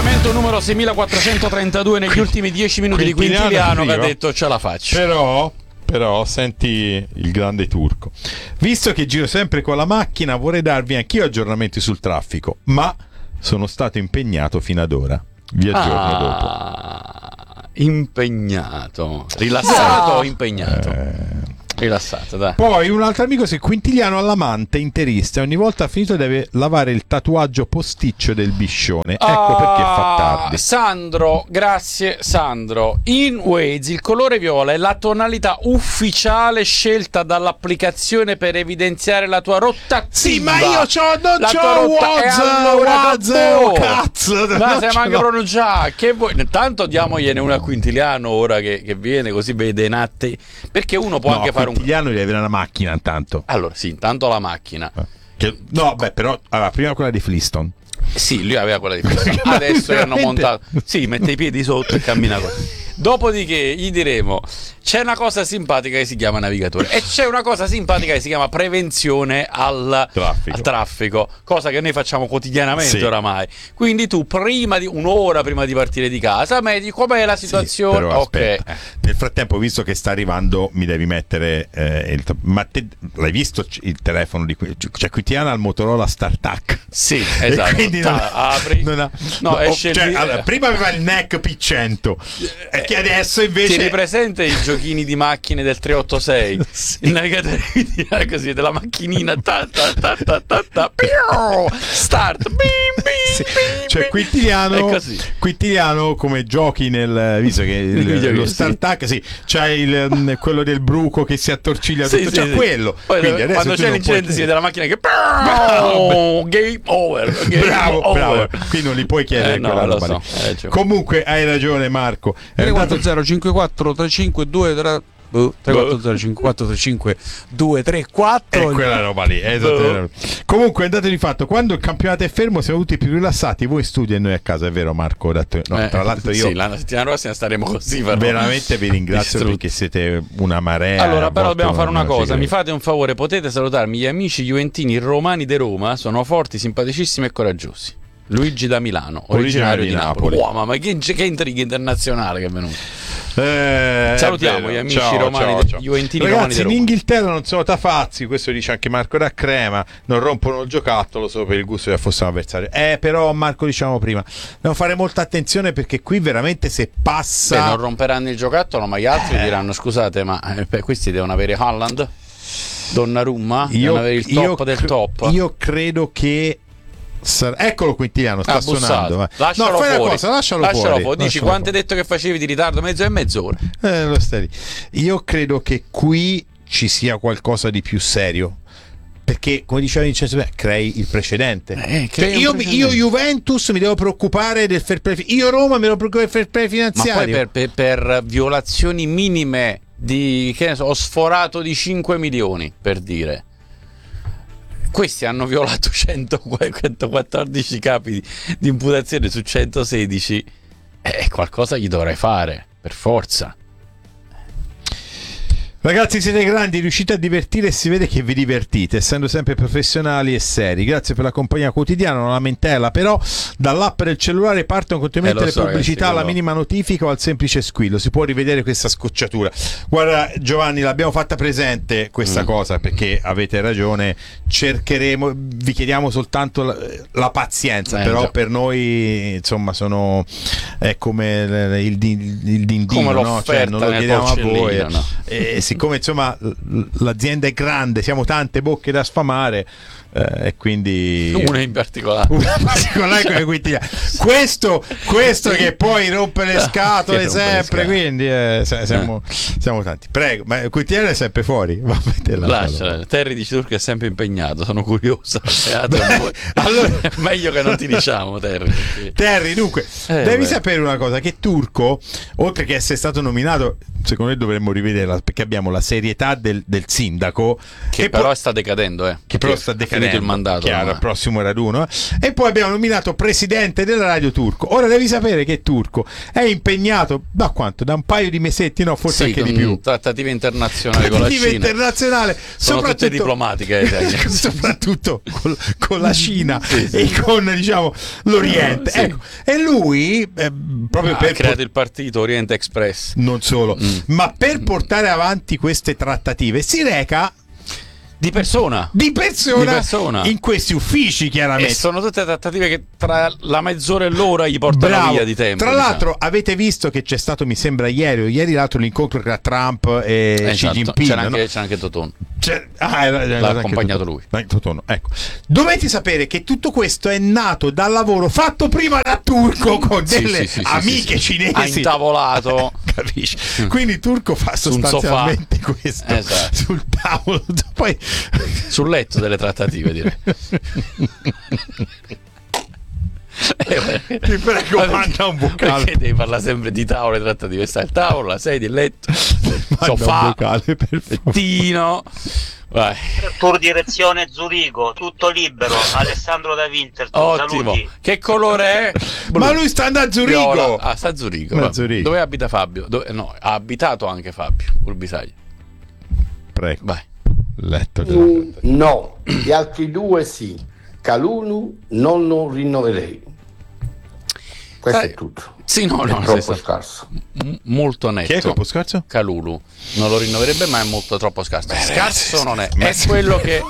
Aggiornamento numero 6432 negli ultimi 10 minuti di Quintiliano, che ha detto ce la faccio. Però senti il grande Turco. Visto che giro sempre con la macchina, vorrei darvi anch'io aggiornamenti sul traffico, ma sono stato impegnato fino ad ora. Vi aggiorno dopo. Impegnato. Rilassato o impegnato? Rilassato, dai. Poi un altro amico, se Quintiliano all'amante interista, ogni volta finito deve lavare il tatuaggio posticcio del biscione. Ecco perché fa tardi. Sandro, grazie Sandro. In Waze il colore viola è la tonalità ufficiale scelta dall'applicazione per evidenziare la tua rotta. Sì, ma io non c'ho Waze, cazzo. Ma se manca pronunciare, che vuoi? Intanto diamogliene una a Quintiliano ora che viene, così vede natte. Perché uno può anche fare Quintiliano deve avere una macchina intanto. Allora, sì, intanto la macchina. Però aveva prima quella di Flintstone. Sì, lui aveva quella di Flintstone. Adesso hanno montato. Sì, mette i piedi sotto e cammina così. Dopodiché gli diremo: c'è una cosa simpatica che si chiama navigatore e c'è una cosa simpatica che si chiama prevenzione al traffico, cosa che noi facciamo quotidianamente oramai. Quindi tu un'ora prima di partire di casa metti com'è la situazione. Però, aspetta, nel frattempo, visto che sta arrivando, mi devi mettere ma te l'hai visto il telefono di cioè Quintiliano al Motorola StarTAC? Sì, esatto. Apri. Esce allora, prima aveva il NEC P100 che adesso invece tieni presente i giochini di macchine del 386 il navigatore così della macchinina start cioè Quintiliano come giochi nel visto che lo StarTAC c'è quello del bruco che si attorciglia tutto, c'è quello. Poi quando c'è l'incidente si vede la macchina che game over. Bravo. Qui non li puoi chiedere quella roba lì. Comunque hai ragione Marco. 34054 352 34054 è quella roba lì, comunque è dato di fatto, quando il campionato è fermo siamo tutti più rilassati, voi studi e noi a casa, è vero Marco? Tra l'altro io la settimana prossima staremo così, veramente vi ringrazio perché siete una marea. Allora però dobbiamo fare una cosa, mi fate un favore, potete salutarmi gli amici juventini romani di Roma, sono forti, simpaticissimi e coraggiosi. Luigi da Milano, originario di Napoli. Ma che intriga internazionale che è venuto. Salutiamo gli amici romani, juventini romani di Roma. In Inghilterra non sono tafazzi, questo dice anche Marco da Crema, non rompono il giocattolo solo per il gusto del fossimo avversario. Però Marco, diciamo prima, dobbiamo fare molta attenzione perché qui veramente se passa non romperanno il giocattolo, ma gli altri diranno scusate, ma questi devono avere Haaland, Donnarumma, devono avere il top del top. Io credo che eccolo Quintiliano, sta suonando. Lascialo fuori. Lascialo fuori. Dici quanto hai detto che facevi di ritardo? Mezz'ora. Lo stai lì. Io credo che qui ci sia qualcosa di più serio. Perché, come diceva Vincenzo, crei il precedente. Io Juventus mi devo preoccupare del fair play. Io Roma mi devo preoccupare del fair play finanziario. Ma poi per violazioni minime di, che ne so, ho sforato di 5 milioni, per dire. Questi hanno violato 114 capi di imputazione su 116 e qualcosa gli dovrai fare, per forza. Ragazzi, siete grandi, riuscite a divertire e si vede che vi divertite, essendo sempre professionali e seri. Grazie per la compagnia quotidiana, una lamentela, però dall'app del cellulare partono continuamente le pubblicità alla minima notifica o al semplice squillo. Si può rivedere questa scocciatura. Guarda Giovanni, l'abbiamo fatta presente questa cosa perché avete ragione, cercheremo, vi chiediamo soltanto la pazienza, però per noi insomma è come il dindino, come no? Cioè, non lo chiediamo a voi. Siccome insomma l'azienda è grande, siamo tante bocche da sfamare e quindi una in particolare come Quintiliano. questo che poi rompe le scatole sempre, quindi siamo tanti. Prego, ma Quintiliano è sempre fuori. Lascia. Terry dice Turco è sempre impegnato, sono curioso. Allora è meglio che non ti diciamo Terry, dunque devi sapere una cosa, che Turco, oltre che essere stato nominato, secondo me dovremmo rivederla perché abbiamo la serietà del sindaco che però sta decadendo che però sta decadendo finito il mandato. Chiaro, il prossimo raduno. E poi abbiamo nominato presidente della radio Turco. Ora devi sapere che Turco è impegnato da quanto? Da un paio di mesetti, no, forse anche di più. Trattative internazionali con la Cina. Internazionale, sono tutte diplomatiche, soprattutto con la Cina e con, diciamo, l'Oriente. Ecco. E lui proprio ha creato il partito Oriente Express. Non solo, ma per portare avanti queste trattative si reca di persona in questi uffici, chiaramente. E sono tutte trattative che tra la mezz'ora e l'ora gli portano via di tempo. Tra l'altro avete visto che c'è stato, mi sembra ieri l'altro, l'incontro tra Trump e Xi Jinping. C'era anche Totone. L'ha accompagnato lui. Totono, ecco. Dovete sapere che tutto questo è nato dal lavoro fatto prima da Turco con delle amiche cinesi. Ha intavolato. Capisci? Quindi Turco fa sostanzialmente questo sul tavolo. Poi sul letto delle trattative, direi. Ti prego, manda un vocale. Perché devi parlare sempre di tavole trattative? Sta il tavolo, la sedia, il letto, sofà, lettino. Vai. Tour direzione Zurigo, tutto libero. Alessandro da Winterthur. Ottimo. Saluti. Che colore è? Ma lui sta andando a Zurigo. Sta a Zurigo. Dove abita Fabio? No, ha abitato anche Fabio Urbisaglia. Prego. Vai. Letto no, gli altri due sì. Kalulu non lo rinnoverei. Questo è tutto. Sì, no, è troppo scarso. Molto netto. Chi è troppo scarso? Kalulu non lo rinnoverebbe, ma è molto troppo scarso. Scarso non è. È quello che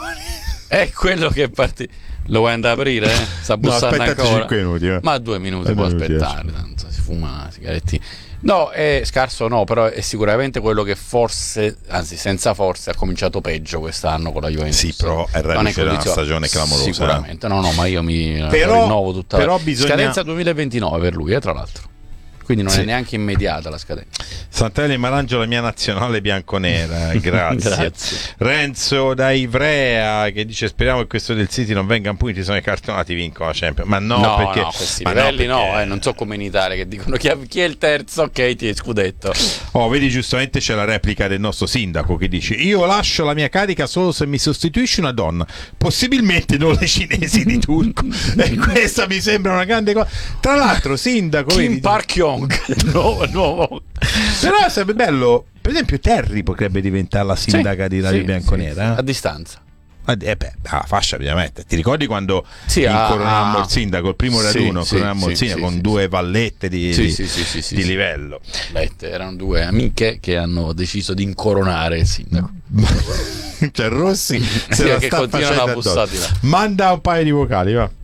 è partito. Lo vuoi andare a aprire? Sta bussando ancora. 5 minuti. Ma 2 minuti può aspettare. Tanto si fuma sigaretti. No, è scarso no, però è sicuramente quello che forse, anzi senza forse, ha cominciato peggio quest'anno con la Juventus. Sì, però è reduce da una stagione clamorosa. Sicuramente, no, ma io mi rinnovo tutta la scadenza 2029 per lui, tra l'altro. Quindi non è neanche immediata la scadenza. Santelli Marangio, la mia nazionale bianconera, grazie. Renzo da Ivrea che dice: speriamo che questo del City non venga in punti, sono i cartonati vincono la Champions. Ma no, perché questi livelli non so come in Italia che dicono chi è il terzo, ok, ti è scudetto. Vedi, giustamente c'è la replica del nostro sindaco che dice: io lascio la mia carica solo se mi sostituisce una donna, possibilmente non le cinesi di Turco. E questa mi sembra una grande cosa. Tra l'altro, sindaco Kim Park-yong nuovo. Però sarebbe bello, per esempio Terry potrebbe diventare la sindaca di Radio Bianconera. A distanza. La fascia ovviamente. Ti ricordi quando incoronammo il sindaco, il primo raduno, coronammo il sindaco con due vallette di livello. Erano due amiche che hanno deciso di incoronare il sindaco. Cioè Rossi se la che sta continuano a bussare. Manda un paio di vocali, va.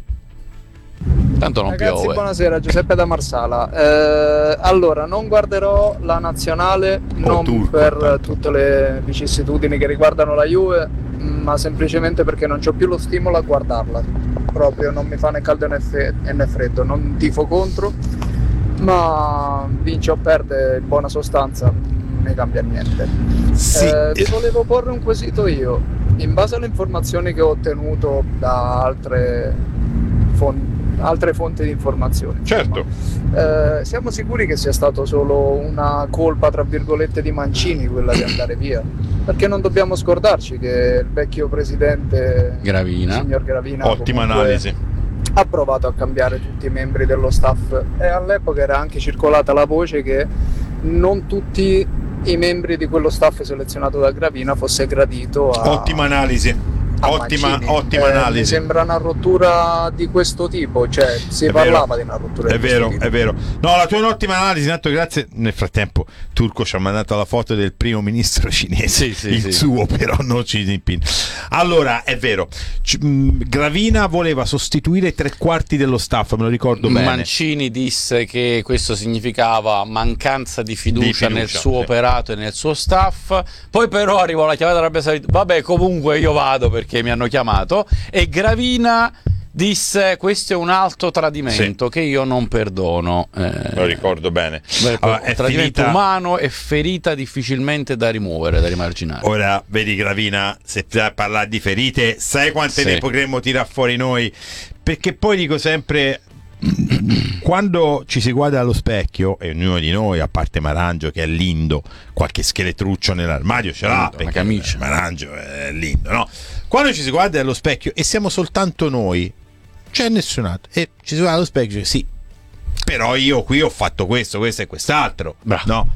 Tanto non Ragazzi, piove. Buonasera, Giuseppe da Marsala. Allora, non guarderò la nazionale per tutte le vicissitudini che riguardano la Juve, ma semplicemente perché non c'ho più lo stimolo a guardarla. Proprio non mi fa né caldo né freddo. Non tifo contro, ma vince o perde in buona sostanza non mi cambia niente. Vi volevo porre un quesito io. In base alle informazioni che ho ottenuto da altre fonti di informazione. Certo. Siamo sicuri che sia stato solo una colpa tra virgolette di Mancini quella di andare via? Perché non dobbiamo scordarci che il vecchio presidente Gravina, signor Gravina, ottima analisi, ha provato a cambiare tutti i membri dello staff e all'epoca era anche circolata la voce che non tutti i membri di quello staff selezionato da Gravina fosse gradito a... Ottima analisi. Ottima analisi. Mi sembra una rottura di questo tipo, cioè si parlava di una rottura di questo tipo. È vero. No, la tua è un'ottima analisi, tanto grazie. Nel frattempo Turco ci ha mandato la foto del primo ministro cinese, suo però, non Xi Jinping. Allora, è vero, Gravina voleva sostituire 3/4 dello staff, me lo ricordo bene. Mancini disse che questo significava mancanza di fiducia nel suo operato e nel suo staff. Poi però arrivò la chiamata d'Arabia Saudita, vabbè, comunque io vado perché mi hanno chiamato, e Gravina disse: questo è un alto tradimento che io non perdono. Lo ricordo bene. Allora, è tradimento umano e ferita difficilmente da rimuovere, da rimarginare. Ora vedi Gravina, se parlare di ferite, sai quante ne potremmo tirare fuori noi? Perché poi dico sempre, quando ci si guarda allo specchio, e ognuno di noi, a parte Marangio che è lindo, qualche scheletruccio nell'armadio ce l'ha, perché camicia. Marangio è lindo, no? quando ci si guarda allo specchio e siamo soltanto noi, c'è nessun altro, e ci si guarda allo specchio e dice sì, però io qui ho fatto questo e quest'altro. No,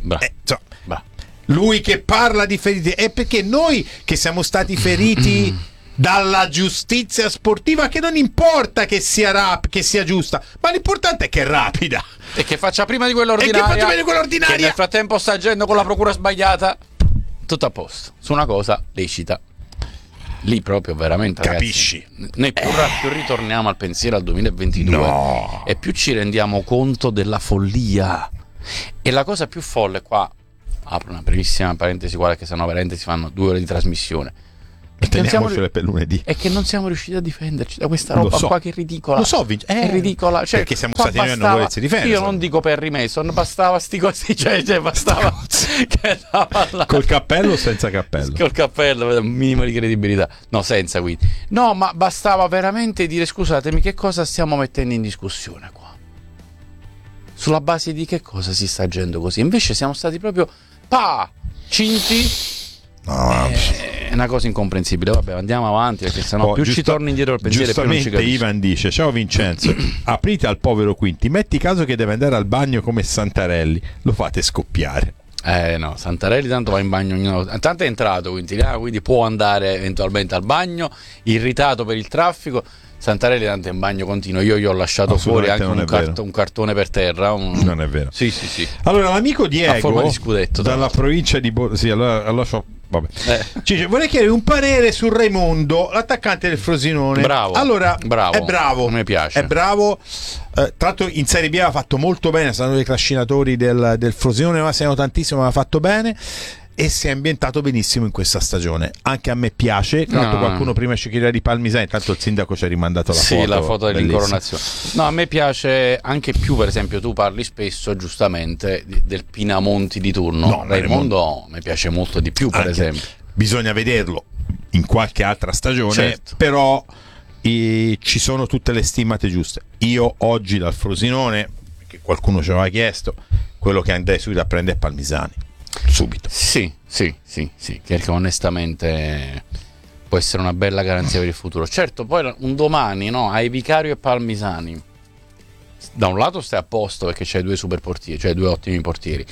lui che parla di ferite è perché noi che siamo stati feriti dalla giustizia sportiva, che non importa che sia che sia giusta, ma l'importante è che è rapida e che faccia prima di quella ordinaria, che nel frattempo sta agendo con la procura sbagliata. Tutto a posto su una cosa lecita. Lì proprio veramente, capisci, ragazzi, noi più ritorniamo al pensiero al 2022 e più ci rendiamo conto della follia. E la cosa più folle, qua apro una brevissima parentesi, guarda che sennò veramente si fanno 2 ore di trasmissione, per lunedì, è che non siamo riusciti a difenderci da questa roba qua, che è ridicola. Lo so, è ridicola, cioè, perché siamo stati noi a non volersi difendere. Io non dico per Mason, bastava sti così, cioè bastava che col cappello o senza cappello? Col cappello, un minimo di credibilità. No, senza, quindi. No, ma bastava veramente dire scusatemi, che cosa stiamo mettendo in discussione qua? Sulla base di che cosa si sta agendo così? Invece siamo stati proprio cinti. È una cosa incomprensibile. Vabbè, andiamo avanti, perché sennò più ci torni indietro il pensiero, più non ci capisci. Ivan dice: ciao Vincenzo, aprite al povero Quinti, metti caso che deve andare al bagno come Santarelli, lo fate scoppiare. No, Santarelli tanto va in bagno, tanto è entrato, quindi può andare eventualmente al bagno, irritato per il traffico. Santarelli tanto è in bagno continuo. Io gli ho lasciato fuori anche un cartone per terra. Non è vero. Sì. Allora, l'amico Diego, a forma di scudetto, dalla provincia di allora vabbè. Dice: vorrei chiedere un parere su Raimondo, l'attaccante del Frosinone. Bravo. Allora, bravo. È bravo. Mi piace. È bravo. Tra l'altro in Serie B aveva fatto molto bene, sono dei trascinatori del Frosinone, ma segnano tantissimo, aveva fatto bene. E si è ambientato benissimo in questa stagione. Anche a me piace. Tra l'altro qualcuno prima ci chiedeva di Palmisani, intanto il sindaco ci ha rimandato la foto dell'incoronazione. No, a me piace anche più, per esempio, tu parli spesso giustamente del Pinamonti di turno. No, Raimondo mi piace molto di più, per esempio. Bisogna vederlo in qualche altra stagione, certo. Però ci sono tutte le stimate giuste. Io oggi dal Frosinone, che qualcuno ci aveva chiesto, quello che andrei subito a prendere è Palmisani. Subito. Sì, perché onestamente può essere una bella garanzia per il futuro. Certo, poi un domani, hai Vicario e Palmisani, da un lato stai a posto perché c'hai 2 super portieri, cioè 2 ottimi portieri,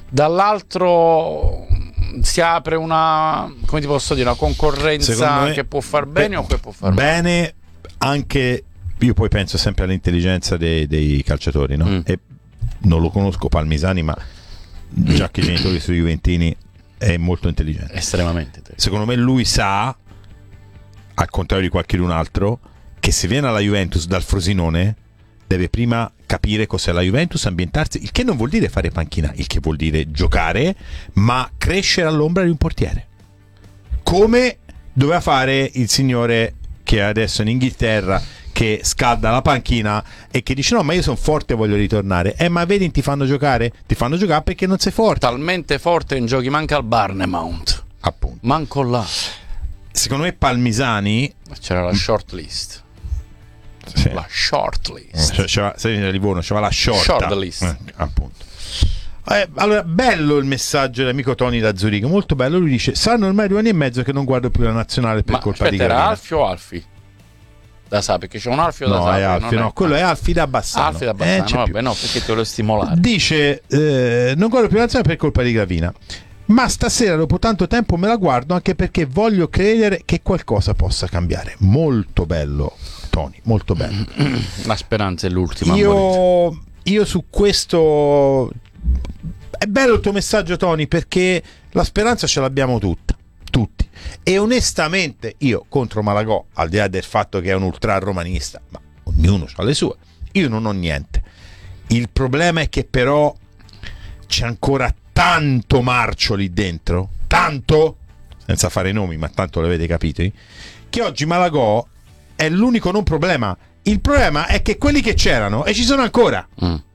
dall'altro si apre una, come ti posso dire, una concorrenza che può far bene o che può far bene. Anche io poi penso sempre all'intelligenza dei calciatori, no? E non lo conosco Palmisani, ma già che i genitori sui juventini è molto intelligente, estremamente. Secondo me lui sa, al contrario di qualcun altro, che se viene alla Juventus dal Frosinone deve prima capire cos'è la Juventus, ambientarsi, il che non vuol dire fare panchina, il che vuol dire giocare, ma crescere all'ombra di un portiere, come doveva fare il signore che è adesso in Inghilterra, che scalda la panchina e che dice: no, ma io sono forte e voglio ritornare. Ma vedi, ti fanno giocare perché non sei forte. Talmente forte in giochi manca al Bournemouth, appunto, manco là. Secondo me Palmisani, c'era la short list. Sì. La short list, sei a Livorno, c'era la short list, appunto. Allora, bello il messaggio dell'amico Tony da Zurigo, molto bello. Lui dice: saranno ormai 2 anni e mezzo che non guardo più la nazionale per colpa di Gravina. Era Alfio o Alfi? Da Sa, perché c'è un Alfio da Sa. È Alfio, no, quello è Alfi da Bassano. Alfio da Bassano, vabbè, no, perché te volevo stimolare. Dice: non guardo più la nazionale per colpa di Gravina, ma stasera dopo tanto tempo me la guardo anche perché voglio credere che qualcosa possa cambiare. Molto bello, Tony, molto bello. La speranza è l'ultima. Io su questo, è bello il tuo messaggio, Tony, perché la speranza ce l'abbiamo tutti. E onestamente io contro Malagò, al di là del fatto che è un ultra romanista, ma ognuno ha le sue, io non ho niente. Il problema è che però c'è ancora tanto marcio lì dentro, tanto, senza fare nomi, ma tanto l'avete capito, che oggi Malagò è l'unico non problema. Il problema è che quelli che c'erano e ci sono ancora.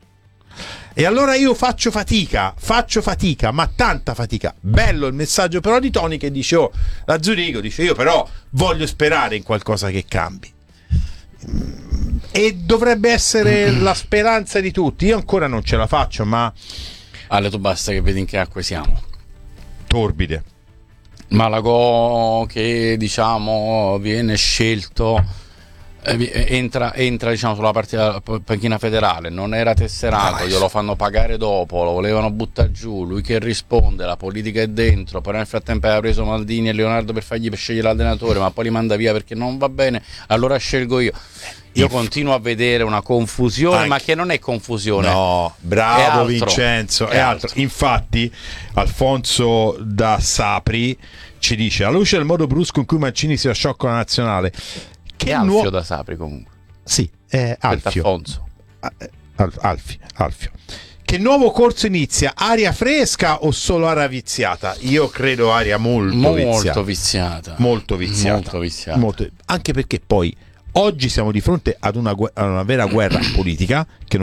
E allora io faccio fatica, ma tanta fatica. Bello il messaggio però di Tony che dice: la Zurigo dice, io però voglio sperare in qualcosa che cambi. E dovrebbe essere la speranza di tutti. Io ancora non ce la faccio, ma Ale, tu basta che vedi in che acque siamo. Torbide. Malagò che diciamo viene scelto, entra diciamo sulla panchina federale, non era tesserato, glielo fanno pagare dopo, lo volevano buttare giù, lui che risponde, la politica è dentro, però nel frattempo aveva preso Maldini e Leonardo per scegliere l'allenatore, ma poi li manda via perché non va bene, allora scelgo io continuo a vedere una confusione, ma che non è confusione. No, bravo Vincenzo, è altro. Infatti Alfonso da Sapri ci dice: alla luce del modo brusco in cui Mancini si lasciò con la nazionale, che Alfio da Sapri comunque. Sì, Alfio. Alfonso. Alfio. Che nuovo corso inizia? Aria fresca o solo aria viziata? Io credo aria molto viziata. Molto viziata. Anche perché poi oggi siamo di fronte ad una vera guerra politica che